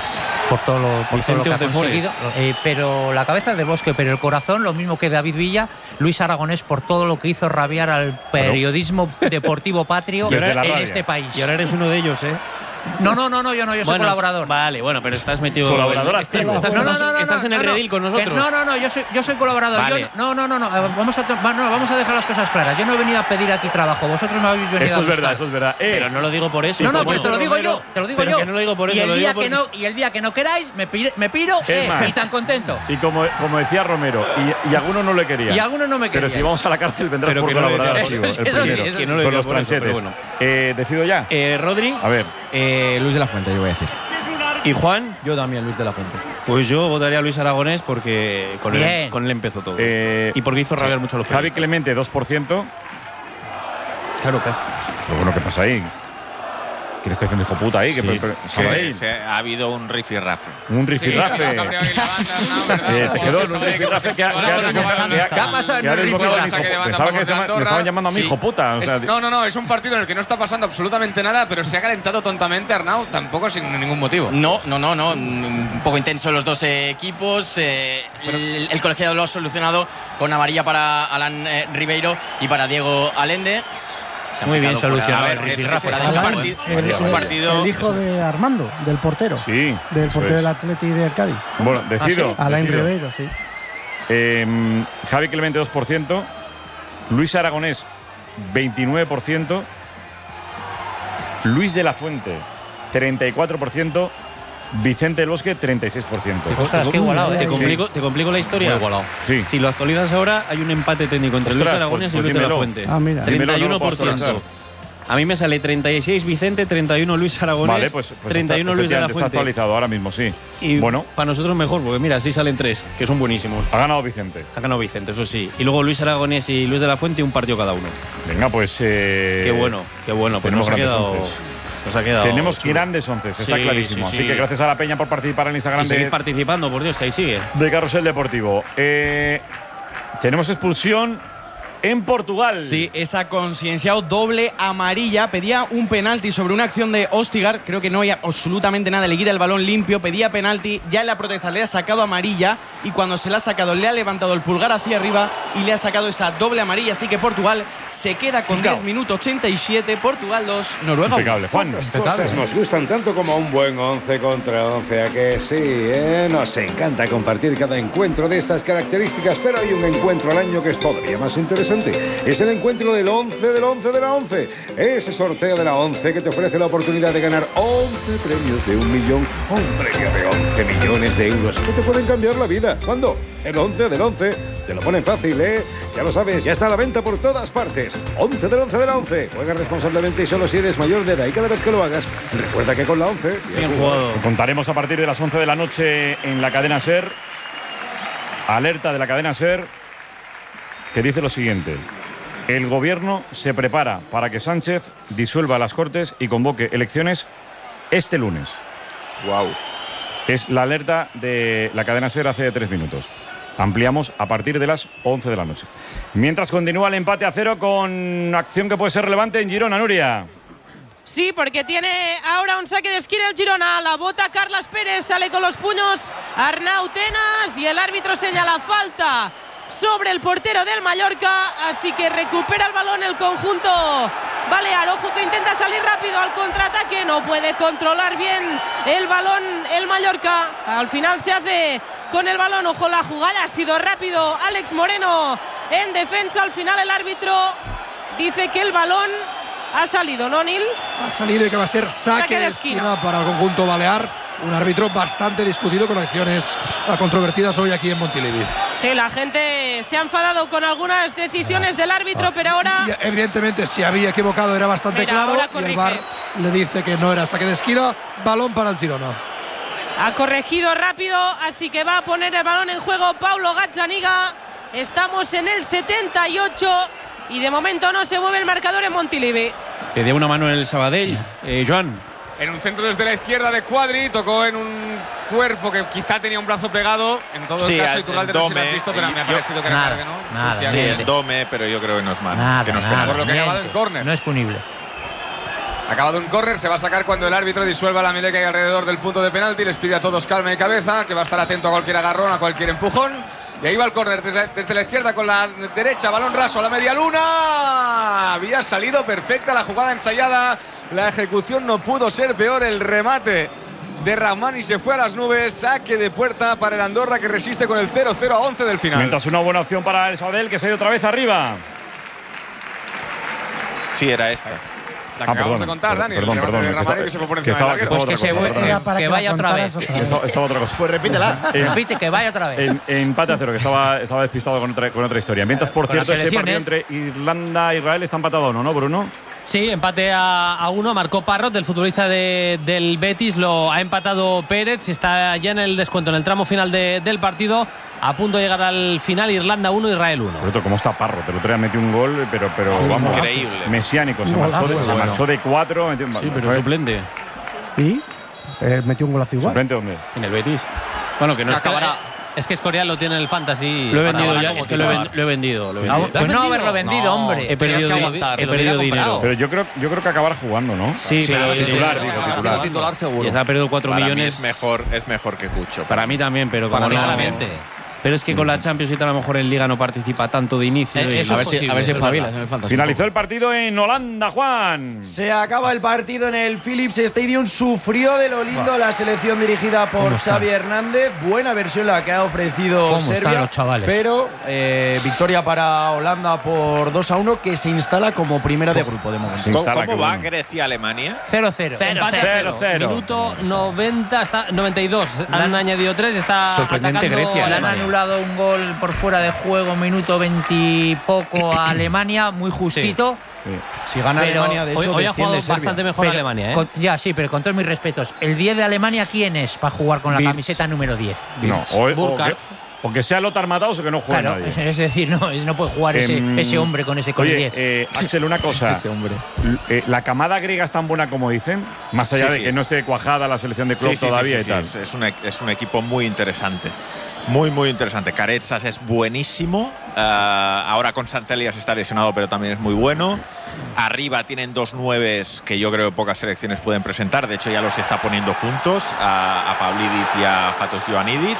por todo lo, por todo lo que ha Vicente conseguido. Eh, pero la cabeza del Bosque, pero el corazón, lo mismo que David Villa, Luis Aragonés por todo lo que hizo rabiar al periodismo deportivo patrio Y ahora- en rabia. este país. Y ahora eres uno de ellos, ¿eh? No, no, no, no, yo no, yo soy Bueno, colaborador. Vale, bueno, pero estás metido. Colaborador estás, activo. estás, No, no, con no, nos- no, estás no, en el no, redil con que nosotros. No, no, no, yo soy, yo soy colaborador. Vale. Yo no, no, no, no, eh, vamos a, to- va- no, vamos a dejar las cosas claras. Yo no he venido a pedir aquí trabajo, vosotros me habéis venido Eso a es verdad, buscar. eso es verdad. Eh, Pero no lo digo por eso. No, no, como pero te lo digo Romero, yo, te lo digo pero yo. que no lo digo por eso, y el lo día digo que porque- no, y el día que no queráis, me, pire- me piro eh, más. y tan contento. Y como, como decía Romero, y, y algunos no le querían. Y algunos no me Pero querían. si vamos a la cárcel vendrás Pero por que no lo colaborador decía. activo. Eso- el eso sí, primero, eso sí. Que no lo con decía los por eso, tranchetes. pero bueno. Eh, ¿Decido ya? Eh, Rodri A ver. Eh, Luis de la Fuente, yo voy a decir. y Juan, Yo también, Luis de la Fuente. pues yo votaría a Luis Aragonés porque con él, Bien. con él empezó todo. Eh, y porque hizo rabiar mucho a los Javi periodistas. Clemente, dos por ciento. Claro, que Pero bueno, ¿qué pasa ahí? ¿Quién está diciendo hijo puta ahí? ¿Qué Sí, pe- pe- que Sabadell? se- ha habido un rifirrafe. Un rifirrafe. Sí, cabreado ahí la banda, Arnau, ¿verdad? Eh, se quedó en un Joder, rifirrafe que ha- que ha Ahora, desbocado- ahora, que ha- ¿Qué ha pasado en que ha el desbocado en rifirrafe? hijo- Saque de banda Pensaba a que favor de estaban- me Andorra. estaban llamando a mí Sí. hijo puta. o Es- sea, no, no, no, es un partido en el que no está pasando absolutamente nada, pero se ha calentado tontamente Arnau, tampoco sin ningún motivo. No, no, no, no. Un poco intenso los dos eh, equipos. eh, el, el colegiado lo ha solucionado con amarilla para Alan eh, Ribeiro y para Diego Alende. Se ha Muy bien marcado fuera- solucionado a el ver, es- rifirrafe. fuera de Alan, campo, el, ¿eh? el- Es un partido. el hijo de Armando, del portero. Sí. Del eso portero es. del Atleti de Cádiz. Bueno, decido. Alain decido. Ribeiro, sí. Eh, Javi Clemente, dos por ciento. Luis Aragonés, veintinueve por ciento. Luis de la Fuente, treinta y cuatro por ciento. Vicente del Bosque, treinta y seis por ciento. Ostras, qué igualado, Te eh. complico, te complico la historia. Muy igualado. Sí. Si lo actualizas ahora, hay un empate técnico entre Ostras, Luis Aragonés pues- y pues Luis de la dímelo. Fuente. Ah, mira. Dímelo, treinta y no uno lo puedo por ciento. actualizar. A mí me sale treinta y seis Vicente, treinta y uno Luis Aragonés, Vale, pues, pues treinta y uno está, Luis de la efectivamente, está Fuente. actualizado ahora mismo, sí. Y bueno, para nosotros mejor, porque mira, así salen tres, que son buenísimos. ha ganado Vicente. Ha ganado Vicente, eso sí. Y luego Luis Aragonés y Luis de la Fuente, un partido cada uno. Venga, pues. eh, Qué bueno, qué bueno. Pues tenemos nos ha grandes quedado, onces. nos ha quedado Tenemos chulo. grandes once, está Sí, clarísimo. sí, Así sí. que gracias a la Peña por participar en el Instagram Y seguir de, participando, por Dios, que ahí sigue. de Carrusel Deportivo. Eh, tenemos expulsión en Portugal. Sí, esa concienciado doble amarilla. Pedía un penalti sobre una acción de Ostigar. Creo que no hay absolutamente nada. Le quita el balón limpio. Pedía penalti. Ya en la protesta le ha sacado amarilla. Y cuando se la ha sacado, le ha levantado el pulgar hacia arriba. Y le ha sacado esa doble amarilla. Así que Portugal se queda con Picao. diez minutos ochenta y siete. Portugal dos, Noruega uno. Impecable, Juan. Las cosas nos gustan tanto como un buen once contra once, ¿a que sí? eh? Nos encanta compartir cada encuentro de estas características, pero hay un encuentro al año que es todavía más interesante. Es el encuentro del once del once de la once. Ese sorteo de la once que te ofrece la oportunidad de ganar once premios de un millón o un premio de once millones de euros que te pueden cambiar la vida. ¿Cuándo? El once del once. Te lo ponen fácil, ¿eh? Ya lo sabes, ya está a la venta por todas partes. once del once de la once. Juega responsablemente y solo si eres mayor de edad. Y cada vez que lo hagas, recuerda que con la once... Bien jugado. Lo contaremos a partir de las once de la noche en la cadena SER. Alerta de la cadena SER que dice lo siguiente. El gobierno se prepara para que Sánchez disuelva las Cortes y convoque elecciones este lunes. Wow. Es la alerta de la cadena SER hace tres minutos. Ampliamos a partir de las once de la noche. Mientras continúa el empate a cero con acción que puede ser relevante en Girona, Nuria. Sí, porque tiene ahora un saque de esquina el Girona. La bota Carlas Pérez, sale con los puños Arnau Tenas y el árbitro señala falta sobre el portero del Mallorca, así que recupera el balón el conjunto balear. Ojo que intenta salir rápido al contraataque, no puede controlar bien el balón el Mallorca. Al final se hace con el balón. Ojo, la jugada ha sido rápido. Alex Moreno en defensa. Al final el árbitro dice que el balón ha salido, ¿no, Nil? Ha salido y que va a ser saque, Saque de de esquina. esquina para el conjunto balear. Un árbitro bastante discutido con acciones controvertidas hoy aquí en Montilivi. Sí, la gente se ha enfadado con algunas decisiones del árbitro, pero ahora Y evidentemente, si había equivocado era bastante Mira, claro. ahora Y el corrige. V A R le dice que no era saque de esquina. Balón para el Girona. ha corregido rápido, así que va a poner el balón en juego Paulo Gazzaniga. Estamos en el setenta y ocho y de momento no se mueve el marcador en Montilivi. Pedía una mano en el Sabadell. Eh, Joan. En un centro desde la izquierda de Cuadri, tocó en un cuerpo que quizá tenía un brazo pegado. En todo Sí, el caso, el Iturralde no sé si lo has Dome, visto, pero y me ha yo- parecido que era Nada, claro que no. nada, Pues Sí, sí, el Dome, pero yo creo que no es mano. Nada, que no es nada, penal. Por lo que ha llamado el niente. córner. No es punible. Acabado un córner, se va a sacar cuando el árbitro disuelva la melé que hay alrededor del punto de penalti. Les pide a todos calma y cabeza, que va a estar atento a cualquier agarrón, a cualquier empujón. Y ahí va el córner desde, desde la izquierda con la derecha, balón raso a la media luna. Había salido perfecta la jugada ensayada, la ejecución no pudo ser peor, el remate de Rahmani se fue a las nubes. Saque de puerta para el Andorra, que resiste con el cero cero a once del final. Mientras una buena opción para el Sabadell, que se ha ido otra vez arriba. Sí, era esta. La que Ah, acabamos perdón, de contar, Dani. perdón, el perdón, remate de que Rahmani está- que se fue por que encima estaba- de que la estaba larguera. otra cosa, perdón. que vaya otra vez. Estaba, estaba otra cosa. Pues repítela. Eh, Repite, que vaya otra vez. En, empate a cero, que estaba, estaba despistado con otra, con otra historia. Mientras, por Con cierto, la ese selección, partido ¿eh? entre Irlanda e Israel está empatado, ¿no, no, Bruno? Sí, empate a, a uno. Marcó Parrot, del futbolista de, del Betis. Lo ha empatado Pérez. Está ya en el descuento, en el tramo final de, del partido. A punto de llegar al final. Irlanda uno, Israel uno. Por otro, ¿cómo está Parro? El otro día metió un gol, pero, pero Sí, vamos, increíble. mesiánico. Se, Un marchó de, golazo. se Bueno. marchó de cuatro. Metió, Sí, pero fue- suplente. ¿Y? Eh, metió un golazo igual. ¿Suplente dónde? En el Betis. Bueno, que no es que, Acabará. Es que Escorial lo tiene en el Fantasy. Lo he vendido Acabará ya, como es que lo he, titular. ven- lo he vendido. Lo he Ah, vendido. pues no haberlo vendido, hombre. He perdido, Tenías que di- aguantar, he lo perdido hubiera dinero. comprado. Pero yo creo, yo creo que acabará jugando, ¿no? Sí, Sí, pero sí, titular, sí, digo, acabará titular. siendo titular seguro. Y se ha perdido cuatro Para millones. mí es mejor, es mejor que Cucho. Para mí también, pero Para como mí no- claramente. Pero es que con la Champions y tal, a lo mejor en Liga no participa tanto de inicio. Eh, y- eso A ver es si, posible, a ver si eso es espabilas verdad. en el Fantasy. Finalizó el partido en Holanda, Juan. Se acaba el partido en el Philips Stadium. Sufrió de lo lindo la selección dirigida por ¿Cómo están? Xavi Hernández. Buena versión la que ha ofrecido ¿Cómo están Serbia. los chavales? Pero eh, victoria para Holanda por dos a uno, que se instala como primera de grupo de momento. Se ¿Cómo, instala, cómo qué va bueno. Grecia-Alemania? cero cero. Empate a cero, cero. Minuto noventa, está, noventa y dos. Han añadido tres. Está Sorprendente atacando Grecia, Le han Alemania. anulado un gol por fuera de juego, minuto veintipoco a Alemania, muy justito. Si gana Pero Alemania, de hecho, Hoy, hoy ha desciende jugado Serbia. bastante mejor Pero Alemania, ¿eh? con- ya, sí, pero con todos mis respetos. ¿El diez de Alemania quién es para jugar con la Wirtz. camiseta número diez? No, o, o Burkhardt. que, o que sea Lothar Matthaus o que no juegue Claro, nadie. es, es decir, no, es- no puede jugar ese, Em, ese hombre con ese con el Oye, diez. eh, Axel, una cosa. Ese hombre. L- eh, ¿La camada griega es tan buena como dicen? Más allá Sí, de sí. que no esté cuajada la selección de club Sí, sí, sí, todavía sí, y sí, tal. Es, es un, e- es un equipo muy interesante. Muy, muy interesante. Carezas es buenísimo. Ah, ahora con Santelias está lesionado, pero también es muy bueno. Arriba tienen dos nueves que yo creo que pocas selecciones pueden presentar. De hecho, ya los está poniendo juntos, a, a Pavlidis y a Fatos Ioannidis.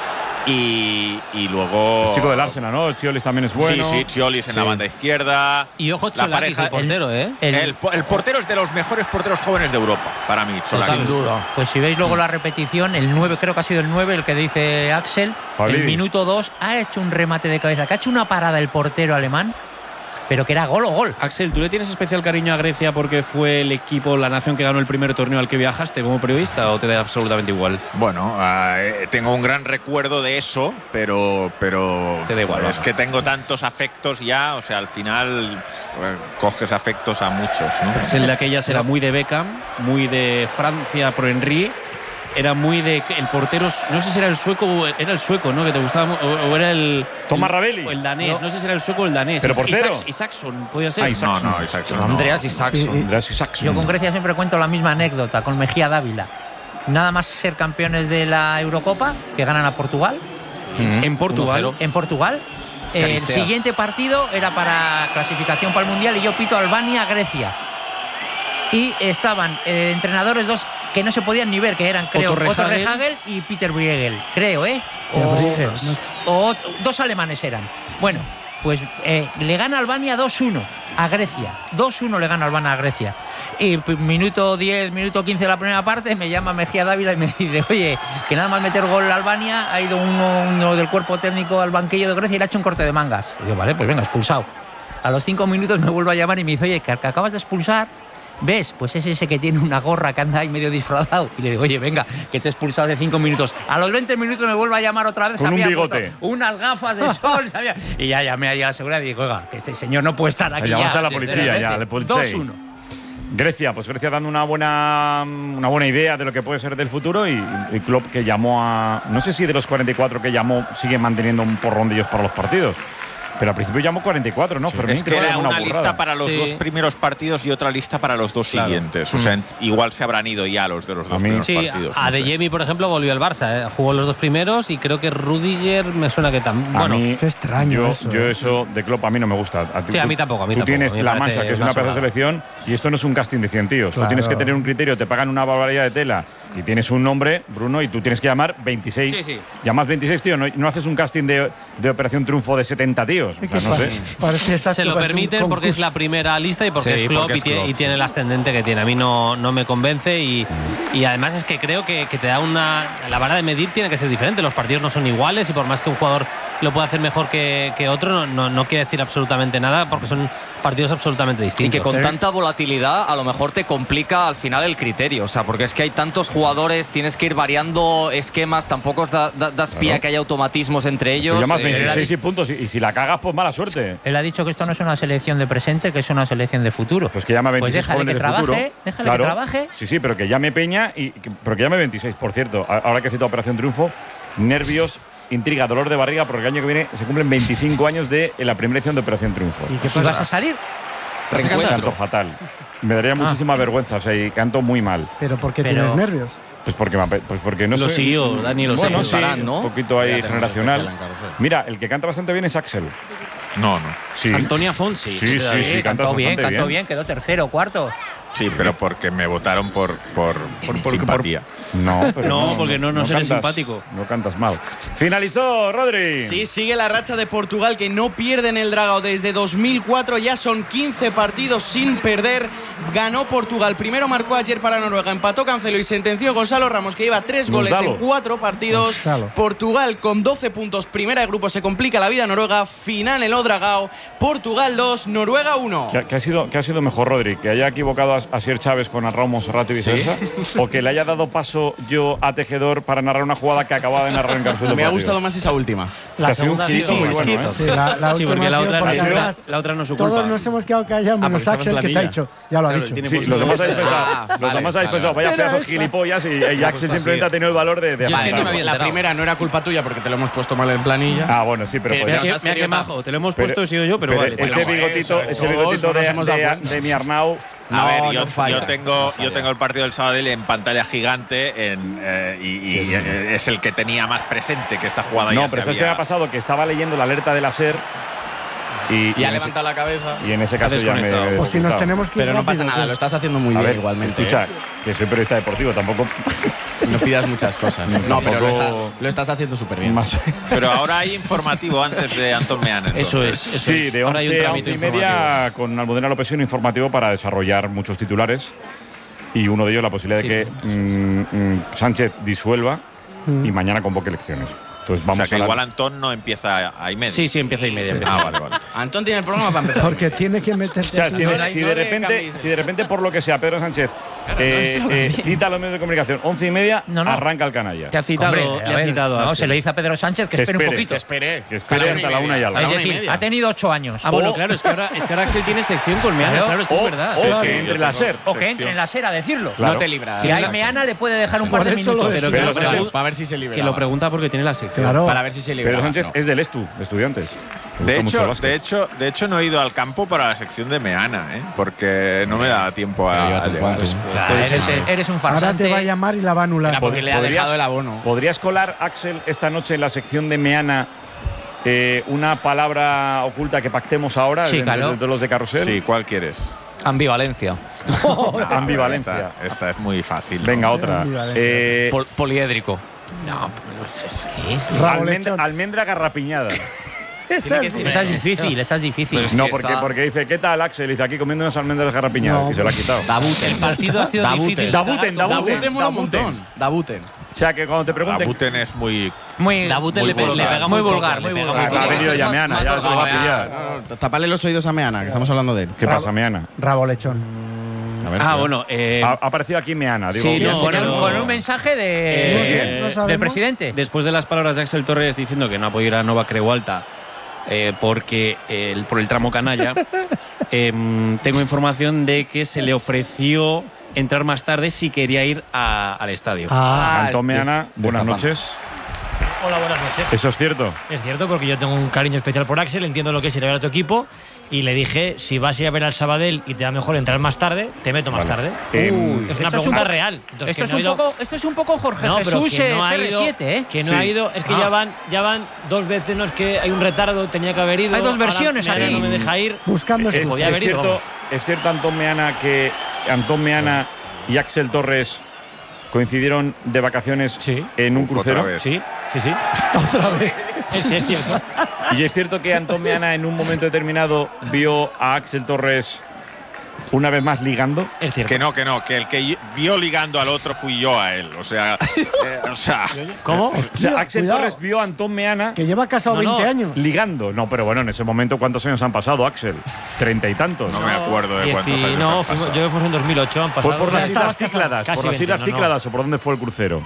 Y, y luego. El chico del Arsenal, ¿no? Chiolis también es bueno. Sí, sí, Chiolis en Sí. la banda izquierda. Y ojo, La Cholakis, pareja- el portero, ¿eh? El- El, po- el portero es de los mejores porteros jóvenes de Europa, para mí, Cholakis. Sin duda. Pues si veis luego la repetición, el nueve, creo que ha sido el nueve, el que dice Axel, Pavlidis. el minuto dos ha hecho un remate de cabeza, que ha hecho una parada el portero alemán, pero que era gol o gol. Axel, ¿tú le tienes especial cariño a Grecia porque fue el equipo, la nación que ganó el primer torneo al que viajaste como periodista o te da absolutamente igual? Bueno, eh, tengo un gran recuerdo de eso, pero, pero Te da igual, es vamos. que tengo tantos afectos ya, o sea, al final eh, coges afectos a muchos, ¿no? Axel de aquellas era muy de Beckham, muy de Francia pro Henry. Era muy de el portero, no sé si era el sueco o era el sueco, ¿no? Que te gustaba mu- o, o era el Thomas el- Ravelli. o el danés, No. no. sé si era el sueco o el danés. ¿Pero Is- portero? Isaacs- Isaacson, podía ser. Ah, Isaacson. No, no, Isaacson no. Andreas Isaacson. Andreas Isaacson. Yo con Grecia siempre cuento la misma anécdota, con Mejía Dávila. Nada más ser campeones de la Eurocopa, que ganan a Portugal, En Portugal. uno cero. en Portugal. El Caristeas. siguiente partido era para clasificación para el Mundial y yo pito Albania-Grecia. Y estaban eh, entrenadores dos que no se podían ni ver, que eran, creo, Otto Otto Rehhagel. Rehhagel y Peter Bruegel, creo, ¿eh? Hostia, O, Bruegel, no. o ot- dos alemanes eran. Bueno, pues eh, le gana Albania dos uno a Grecia. dos uno le gana Albania a Grecia. Y p- minuto diez, minuto quince de la primera parte me llama Mejía Dávila y me dice, oye, que nada más meter gol a Albania, ha ido uno, uno del cuerpo técnico al banquillo de Grecia y le ha hecho un corte de mangas. Y yo, vale, pues venga, expulsado. A los cinco minutos me vuelve a llamar y me dice, oye, que, que acabas de expulsar. ¿Ves? Pues es ese que tiene una gorra que anda ahí medio disfrazado. Y le digo, oye, venga, que te he expulsado de cinco minutos. A los veinte minutos me vuelve a llamar otra vez. Con se un había bigote. puesto unas gafas de sol. se había- Y ya llamé ahí a la seguridad y dije, oiga, que este señor no puede estar aquí. llamaste ya, a la sí, policía, tres ya, veces. le pulsé. dos uno. Grecia, pues Grecia dando una buena una buena idea de lo que puede ser del futuro y el club que llamó a, no sé si de los cuarenta y cuatro que llamó sigue manteniendo un porrón de ellos para los partidos, Pero al principio llamó cuarenta y cuatro, ¿no? Sí. Fermín, Es que era una, una lista para los sí. dos primeros partidos y otra lista para los dos claro. siguientes. O sea, igual se habrán ido ya los de los dos primeros sí, partidos. A no Adeyemi, por ejemplo, volvió al Barça. ¿eh? Jugó los dos primeros y creo que Rudiger me suena que también. A Bueno, mí, qué extraño yo, eso, Yo ¿eh? eso de Klopp a mí no me gusta. A ti, Sí, a tú- mí tampoco, a mí Tú tampoco. tienes A mí me la parece Mansa, que es una una pedazo de sobrada. selección, y esto no es un casting de cien tíos. Claro. Tú tienes que tener un criterio, te pagan una barbaridad de tela y tienes un nombre, Bruno, y tú tienes que llamar veintiséis. Sí, sí. Llamas veintiséis, tío, no, no haces un casting de, de Operación Triunfo de setenta tíos. O sea, no sé. Parece exacto, se lo parece un permiten porque es concurso. la primera lista y porque Sí, es Klopp porque y, es tiene, Klopp, y tiene el ascendente que tiene. A mí no, no me convence y, y además es que creo que, que te da una. La vara de medir tiene que ser diferente. Los partidos no son iguales y por más que un jugador lo pueda hacer mejor que, que otro, no, no, no quiere decir absolutamente nada porque son partidos absolutamente Y distintos. que con tanta volatilidad a lo mejor te complica al final el criterio, o sea, porque es que hay tantos jugadores, tienes que ir variando esquemas, tampoco os da, da, das pie Claro. a que haya automatismos entre Tú ellos. llamas eh, veintiséis y puntos, y, y si la cagas, pues mala suerte. Él ha dicho que esto no es una selección de presente, que es una selección de futuro. Pues que llama Pues veintiséis déjale jóvenes que de futuro. trabaje, déjale Claro. que trabaje. Sí, sí, pero que llame Peña, y que- pero que llame veintiséis, por cierto. A- Ahora que he citado Operación Triunfo, nervios, intriga, dolor de barriga, porque el año que viene se cumplen veinticinco años de la primera edición de Operación Triunfo. ¿Y qué vas a salir? Canto fatal. Me daría muchísima vergüenza, o sea, y canto muy mal. Pero ¿por qué Pero- tienes nervios? Pues porque, me ape- pues porque no Lo sé. siguió, Dani, lo bueno, siguió. sí, ¿no? un poquito ahí Ya tenemos generacional. especial en Carrusel. Mira, el que canta bastante bien es Axel. No, no. Sí. Antonia Fonsi. Sí, sí, sí, cantas cantó bien, bastante cantó bien. bien, quedó tercero, cuarto. Sí, pero porque me votaron por, por, por- simpatía. No, pero No, porque no nos eres cantas- simpático. No cantas mal. Finalizó, Rodri. Sí, sigue la racha de Portugal que no pierde en el Dragao desde dos mil cuatro, ya son quince partidos sin perder. Ganó Portugal, primero marcó ayer para Noruega, empató Cancelo y sentenció Gonzalo Ramos, que lleva tres goles Gonzalo. en cuatro partidos. Gonzalo. Portugal con doce puntos, primera de grupo, se complica la vida a Noruega, final en el Dragao, Portugal dos, Noruega uno. ¿Qué, qué ha sido, qué ha sido mejor, Rodri? ¿Que haya equivocado a, a Sier Chávez con Arrau Monserrat y viceversa? ¿O que le haya dado paso yo a Tejedor para narrar una jugada que acababa de narrar en Carrusel? Me ha gustado más esa última. Es que ha sido un segunda girito sí, muy sí, bueno, sí, ¿eh? sí, la, la Sí, última porque la ha sido otra, porque ha sido- además la otra no es su culpa. todos nos hemos quedado callados, porque menos estaba en Axel, que te ha planilla. dicho. Ya lo ha Claro, dicho. tiene Sí, puesto- los demás habéis pensado, Ah, los vale, demás habéis vale, pensado, vale. vaya Era pedazo esa. gilipollas, y, y Axel simplemente ha tenido el valor de, de Yo es que aguantar. no me había La enterado. primera no era culpa tuya porque te lo hemos puesto mal en planilla. Ah, bueno, sí, pero Que- podría- que- Mira has qué querido majo, te lo hemos pero- puesto, he sido yo, pero, vale. ese Pero, bigotito, eso, ese todos bigotito no nos de, hemos dado de- cuenta. de mi Arnau. A No, ver, no yo, falla. yo tengo, No falla. yo tengo el partido del Sabadell en pantalla gigante en, eh, y, y, Sí, sí. eh, es el que tenía más presente que esta jugada No, ya pero se ¿sabes qué me había- ha pasado? Que estaba leyendo la alerta de la SER y, Y ha en ese- levantado la cabeza. y en ese caso ya me he desconectado. Pues si nos despistado. tenemos que ir Pero no pasa rápido, nada, ¿qué? lo estás haciendo muy A bien ver, igualmente. escucha, ¿eh? que soy periodista deportivo, tampoco No pidas muchas cosas. No, pero lo, está- lo estás haciendo súper bien. más. Pero ahora hay informativo antes de Antón Meana. Eso entonces. es. Eso Sí, es. de Ahora hay un once a trámite once y media con Almudena López un informativo para desarrollar muchos titulares y uno de ellos la posibilidad de que mm, mm, Sánchez disuelva y mañana convoque elecciones. Entonces O vamos sea que a hablar- igual Antón no empieza a y media. Sí, sí, empieza y media. empieza. Ah, vale, vale. Antón tiene el programa para empezar. Porque tiene que O meterte sea, aquí. si, No, de, no, si no de le repente, cambies. si de repente por lo que sea Pedro Sánchez Pero no eh, se lo eh, cambies. cita a los medios de comunicación once y media, No, no. arranca el canalla. Te ha citado, Hombre, a le ha ver, citado a no, Axel. se lo dice a Pedro Sánchez que, Que espere un espere, poquito. Que espere. Que espere hasta la una y algo. Es Hasta la una y decir, media. ha tenido ocho años. Ah, bueno, O- claro, es que ahora, es que ahora Axel tiene sección con Meana, Claro. claro, es que O, es verdad. o Sí, que sí, entre yo la tengo- SER. O que entre en la SER a decirlo. Claro. No te libra. Que ahí Meana le puede dejar un par de Por eso lo minutos. decía. Pero, Pero pero- Sánchez- Para ver si se libera. que lo pregunta porque tiene la sección. Claro. Para ver si se libera. Pedro Sánchez es del Estu, de Estudiantes. Le De gusta mucho el hecho, básquet. de, hecho, de hecho, no he ido al campo para la sección de Meana, ¿eh? Porque no me da tiempo Pero a, llévate a un llegar. cuarto. Claro, eres, eres un Ahora farsante. te va a llamar y la va a anular. Era porque le ha ¿Podrías- dejado el abono. ¿Podrías colar, Axel, esta noche en la sección de Meana eh, una palabra oculta que pactemos ahora Sí, de, claro. de- de los de Carrusel? Sí, ¿cuál quieres? Ambivalencia. No, Ambivalencia. Esta, esta es muy fácil. ¿no? Venga, otra. Ambivalencia. Eh, Pol- poliédrico. No, pues es que. Rabo almendra, lechón. almendra garrapiñada. Esa que es- decir- Esa es difícil, esa es difícil. Pero es No, que porque, está- porque dice, ¿qué tal, Axel? Y dice, aquí comiendo unas almendras garrapiñadas. No. Y se lo ha quitado. Dabuten. El partido ha sido Dabuten. difícil. Dabuten, Dabuten. Dabuten mola un montón. Dabuten. O sea, que cuando te pregunten… Abuten es muy. Muy, Dabuten Muy le, pe- le vulgar. pega muy muy vulgar, poco, muy le pega vulgar. muy Ha poco. venido ya más- Meana, más ya se lo va a vulgar. pillar. No, no, tapale los oídos a Meana, que estamos hablando de él. ¿Qué pasa, Meana? Rabo lechón. A ver, Ah, tío. bueno. Eh, Ha, ha aparecido aquí Meana, digo. Sí, ¿quién no, se con, queda? bueno, con un mensaje de, Eh, no sabemos. del presidente. Después de las palabras de Axel Torres diciendo que no apoyará a Nova Creualta eh, porque eh, el, por el tramo canalla, em, tengo información de que se le ofreció entrar más tarde si quería ir a- al estadio. Ah, Antón este es- Meana, buenas destapando. noches. Hola, buenas noches. ¿Eso es cierto? Es cierto, porque yo tengo un cariño especial por Axel, entiendo lo que es ir a ver a tu equipo y le dije, si vas a ir a ver al Sabadell y te da mejor entrar más tarde, te meto más Vale. tarde. Eh, Uh, es una esto es pregunta un po- real. Entonces, Esto que es, no un ha ido- poco, esto es un poco Jorge No, pero Jesús que no eh, ha C R ido, siete, ¿eh? que no Sí. ha ido, es que Ah. ya van ya van dos veces, no es que hay un retardo, tenía que haber ido. Hay dos ahora versiones Meana aquí. no me deja ir. Buscando Es, excusas. podía haber es ido, cierto, vamos. es cierto, Antón Meana, que Antón Meana y Axel Torres coincidieron de vacaciones Sí. en un Uf, crucero. otra vez. Sí, sí, sí. Otra vez. Es que es cierto. Y es cierto que Antón Meana en un momento determinado vio a Axel Torres una vez más ligando. Es cierto. Que no, que no, que el que vio ligando al otro fui yo a él. O sea, eh, o sea ¿Cómo? O sea, Tío, Axel cuidado. Torres vio a Antón Meana Que lleva casado No, no. veinte años. ligando. No, pero bueno, en ese momento, ¿cuántos años han pasado, Axel? Treinta y tantos. no me acuerdo de Dieci- cuántos años No, han fuimos- pasado. yo fuimos en dos mil ocho, han pasado. ¿Fue por las Ya Islas estabas casado. Cícladas? Casi ¿Por las veinte, Islas no, no. Cícladas o por dónde fue el crucero?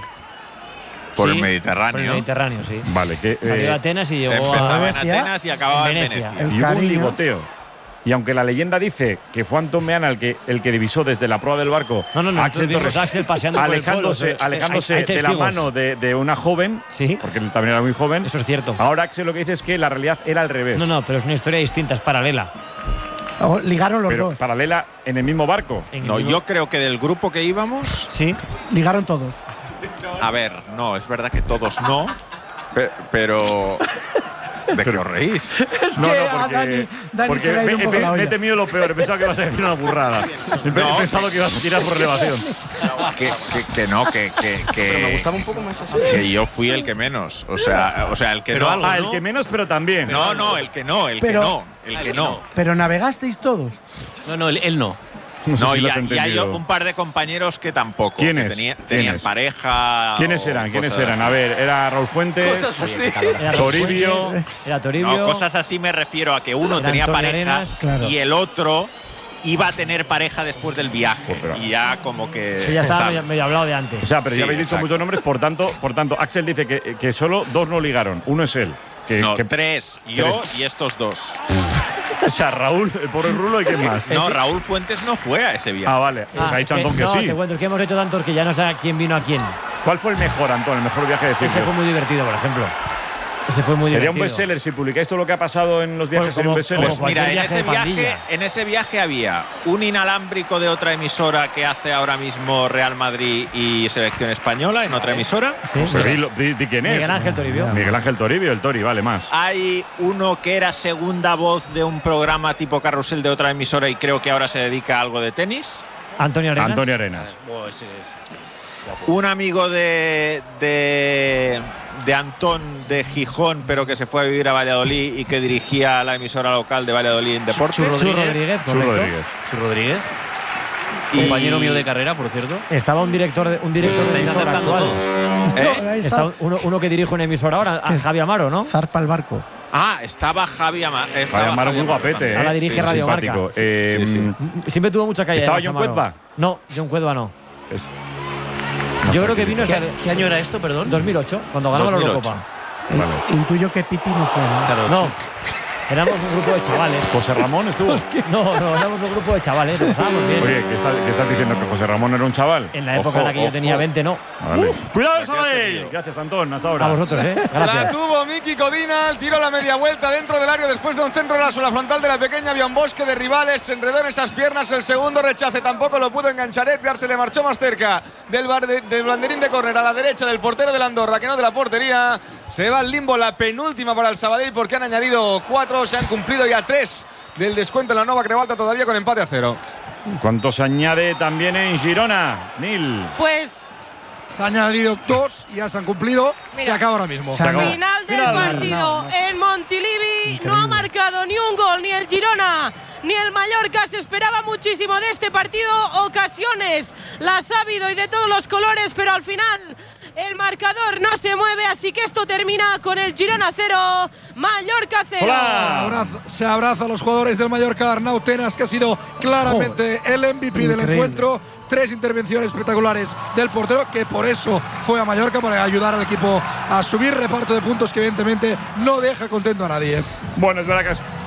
Por el Sí, Mediterráneo. Por el Mediterráneo, sí. Vale, que Salió de eh, Atenas y llegó Empezaba a en Venecia. Atenas y acababa En en Venecia. Venecia. El y hubo un cariño. ligoteo. Y aunque la leyenda dice que fue Antón Meana el que, el que divisó desde la proa del barco No, no, no, a nosotros Axel vimos Torres, a Axel paseando por el alejándose, pueblo, o sea, alejándose hay- hay de la testigos. mano de, de una joven, Sí. porque él también era muy joven. Eso es cierto. Ahora Axel lo que dice es que la realidad era al revés. No, no, pero es una historia distinta, es paralela. Oh, ligaron los pero dos. paralela en el mismo barco. En el No, mismo- yo creo que del grupo que íbamos, Sí. Ligaron todos. a ver, no, es verdad que todos no, pe- pero ¿de qué os reís? No, que no, a porque, Dani- Dani porque se le ha ido me, un poco me- la me he olla. temido lo peor. He pensado que ibas a decir una burrada. He pe- No. he pensado que ibas a tirar por elevación. Que, que, que no, que, que, que, Pero me gustaba un poco más así. que yo fui el que menos. O sea, o sea el que Pero no. algo, Ah, ¿no? el que menos, pero también. No, no, el que no, el Pero- que no, el que no. Pero navegasteis todos. No, no, él, él no. No sé No, si y, lo has hay- y hay entendido. un par de compañeros que tampoco. que ¿Quiénes? tenía- ¿Quiénes? tenían pareja. ¿Quiénes o eran? ¿Quiénes cosas eran? así. A ver, era Raúl Fuentes, Era Toribio. Fuentes, Era Toribio. No, cosas así me refiero a que uno Era tenía Antonio pareja Arenas, claro. y el otro iba a tener pareja después del viaje. Pero- Y ya como que. Que ya estaba ¿sabes? medio, medio hablado de antes. O sea, pero Sí, ya habéis dicho exacto. muchos nombres, por tanto, por tanto, Axel dice que, que solo dos no ligaron. Uno es él. Que, No, que- tres. Yo y estos dos. o sea, Raúl, el pobre Rulo y quién más. No, Raúl Fuentes no fue a ese viaje. Ah, vale. Pues Ah, ha dicho es Antón que no, sí. te cuento, es que hemos hecho tantos que ya no sé quién vino a quién. ¿Cuál fue el mejor, Antón? El mejor viaje de Ese Circio. fue muy divertido, por ejemplo. Ese fue muy Sería un divertido. bestseller si publicáis todo lo que ha pasado en los viajes. Pues sería un como- bestseller. Pues como mira, en cualquier ese, viaje de viaje, pandilla. en ese viaje había un inalámbrico de otra emisora que hace ahora mismo Real Madrid y Selección Española en otra emisora. Sí, Pues dilo- di, di quién es. Miguel Ángel Toribio. Miguel Ángel Toribio, el Tori, vale más. Hay uno que era segunda voz de un programa tipo Carrusel de otra emisora y creo que ahora se dedica a algo de tenis. Antonio Arenas. Antonio Arenas. Un amigo de, de, de Antón de Gijón, pero que se fue a vivir a Valladolid y que dirigía la emisora local de Valladolid en Deportes. Chu Rodríguez, Chu correcto. Rodríguez. Chu Rodríguez. Y- Compañero mío de carrera, por cierto. Estaba un director de, un director de Estáis emisora acertando actual. todos. ¿Eh? Ahí Está está. uno, uno que dirige una emisora ahora, a Javi Amaro, ¿no? Zarpa el barco. Ah, estaba Javi Ama- estaba Vaya, Amaro Javi muy Amaro guapete, también. ¿eh? Ahora dirige Radio Marca. simpático. Sí, Eh, sí, sí. Mm, Siempre tuvo mucha calle. ¿Estaba además, John Amaro. Cuedva? No, John Cuedva no. es- Yo creo que vino ¿Qué, hasta el qué año era esto, perdón? dos mil ocho, cuando ganamos la dos mil ocho. Eurocopa. Eh, Vale. Intuyo que Pipi no fue, ¿no? Claro, No, éramos un grupo de chavales. José Ramón estuvo. No, no, éramos un grupo de chavales, lo pasábamos bien. Oye, ¿qué estás, qué estás diciendo? ¿Que José Ramón era un chaval? En la época Ojo, en la que yo ojo. tenía veinte, no. Vale. ¡Cuidado, ¿Qué has Sabadell! tenido? Gracias, Antón. Hasta ahora. A vosotros, ¿eh? La Gracias. tuvo Miki Codina, el tiro a la media vuelta dentro del área después de un centro raso. La frontal de la pequeña había un bosque de rivales, se enredó en esas piernas. El segundo rechace tampoco lo pudo enganchar. Edgar se le marchó más cerca del, bar de- del banderín de córner a la derecha del portero del Andorra, que no de la portería. Se va al limbo la penúltima para el Sabadell porque han añadido cuatro, se han cumplido ya tres del descuento en la Nova Crevalta, todavía con empate a cero. ¿Cuánto se añade también en Girona? Nil. Pues Se han añadido dos y ya se han cumplido. Se Mira. acaba ahora mismo. Se acabó. final del Final. partido No, no. en Montilivi. No ha marcado ni un gol ni el Girona ni el Mallorca. Se esperaba muchísimo de este partido. Ocasiones las ha habido y de todos los colores, pero al final el marcador no se mueve. Así que esto termina con el Girona cero, Mallorca cero. Se abraza, se abraza a los jugadores del Mallorca. Arnau Tenas, que ha sido claramente el M V P del Increíble. encuentro. Tres intervenciones espectaculares del portero, que por eso fue a Mallorca, para ayudar al equipo a subir. Reparto de puntos que evidentemente no deja contento a nadie. Bueno, es verdad que es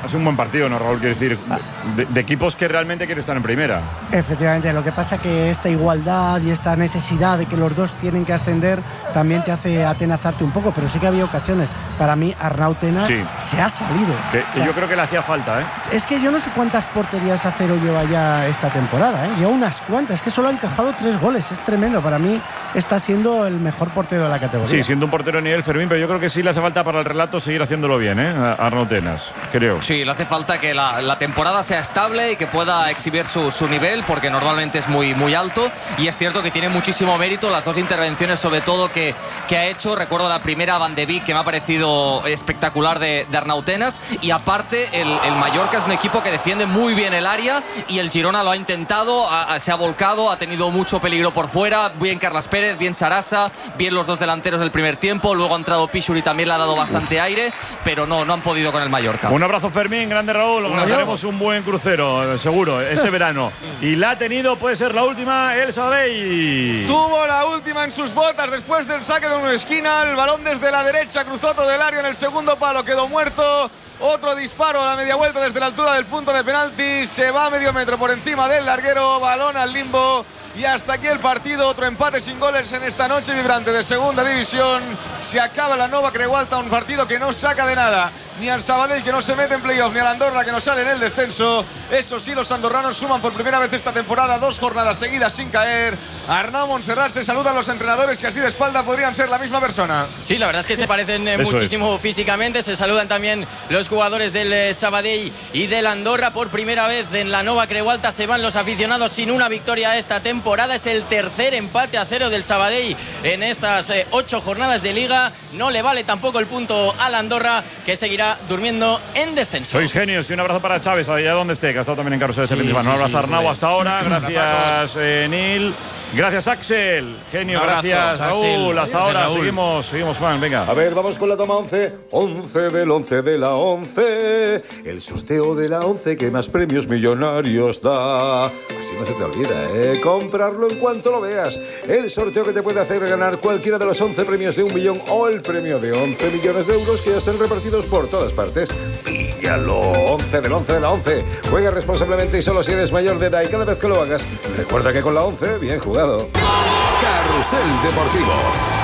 ha sido un buen partido, ¿no, Raúl? Quiero decir, de, de equipos que realmente quieren estar en primera. Efectivamente, lo que pasa que esta igualdad y esta necesidad de que los dos tienen que ascender también te hace atenazarte un poco, pero sí que había ocasiones. Para mí, Arnau Tenas Sí. se ha salido. Que, O que sea, yo creo que le hacía falta, ¿eh? Es que yo no sé cuántas porterías a cero lleva ya esta temporada, ¿eh? Lleva unas cuantas, es que solo ha encajado tres goles, es tremendo. Para mí está siendo el mejor portero de la categoría. Sí, siendo un portero de nivel, Fermín, pero yo creo que sí le hace falta para el relato seguir haciéndolo bien, ¿eh? A Arnau Tenas, creo. Sí, le hace falta que la, la temporada sea estable y que pueda exhibir su, su nivel, porque normalmente es muy, muy alto. Y es cierto que tiene muchísimo mérito las dos intervenciones, sobre todo, que, que ha hecho. Recuerdo la primera, Van de Beek, que me ha parecido espectacular de, de Arnau Tenas. Y aparte, el, el Mallorca es un equipo que defiende muy bien el área y el Girona lo ha intentado, ha, se ha volcado, ha tenido mucho peligro por fuera. Bien Carlas Pérez, bien Sarasa, bien los dos delanteros del primer tiempo. Luego ha entrado Pichur y también le ha dado bastante aire, pero no, no han podido con el Mallorca. Un abrazo, Fermín, grande Raúl. Organizaremos un buen crucero, seguro, este verano. Y la ha tenido, puede ser la última, el Sabadell. Tuvo la última en sus botas después del saque de una esquina. El balón desde la derecha cruzó todo el área en el segundo palo, quedó muerto. Otro disparo a la media vuelta desde la altura del punto de penalti. Se va a medio metro por encima del larguero. Balón al limbo. Y hasta aquí el partido. Otro empate sin goles en esta noche vibrante de segunda división. Se acaba la Nova Creualta, un partido que no saca de nada ni al Sabadell, que no se mete en playoff, ni al Andorra, que no sale en el descenso. Eso sí, los andorranos suman por primera vez esta temporada dos jornadas seguidas sin caer. Arnau Montserrat, se saludan los entrenadores que así de espalda podrían ser la misma persona. Sí, la verdad es que se parecen eh, muchísimo es. físicamente. Se saludan también los jugadores del eh, Sabadell y del Andorra. Por primera vez en la Nova Creualta se van los aficionados sin una victoria esta temporada. Es el tercer empate a cero del Sabadell en estas eh, ocho jornadas de liga. No le vale tampoco el punto al Andorra, que seguirá durmiendo en descenso. Sois genios y un abrazo para Chávez, allá donde esté, que ha estado también en Carrusel este fin de semana. Un abrazo, Arnau, hasta ahora. Gracias, eh, Neil. Gracias, Axel. Genio, abrazo, gracias, Raúl. Axel. Hasta ahora. Raúl. Seguimos, seguimos, Juan, venga. A ver, vamos con la toma once. once del once de la once. El sorteo de la once que más premios millonarios da. Así no se te olvida, ¿eh? Comprarlo en cuanto lo veas. El sorteo que te puede hacer ganar cualquiera de los once premios de un millón o el premio de once millones de euros que ya están repartidos por todas partes. Píllalo. once del once de la once. Juega responsablemente y solo si eres mayor de edad. Y cada vez que lo hagas, recuerda que con la once, bien jugado. Carrusel Deportivo.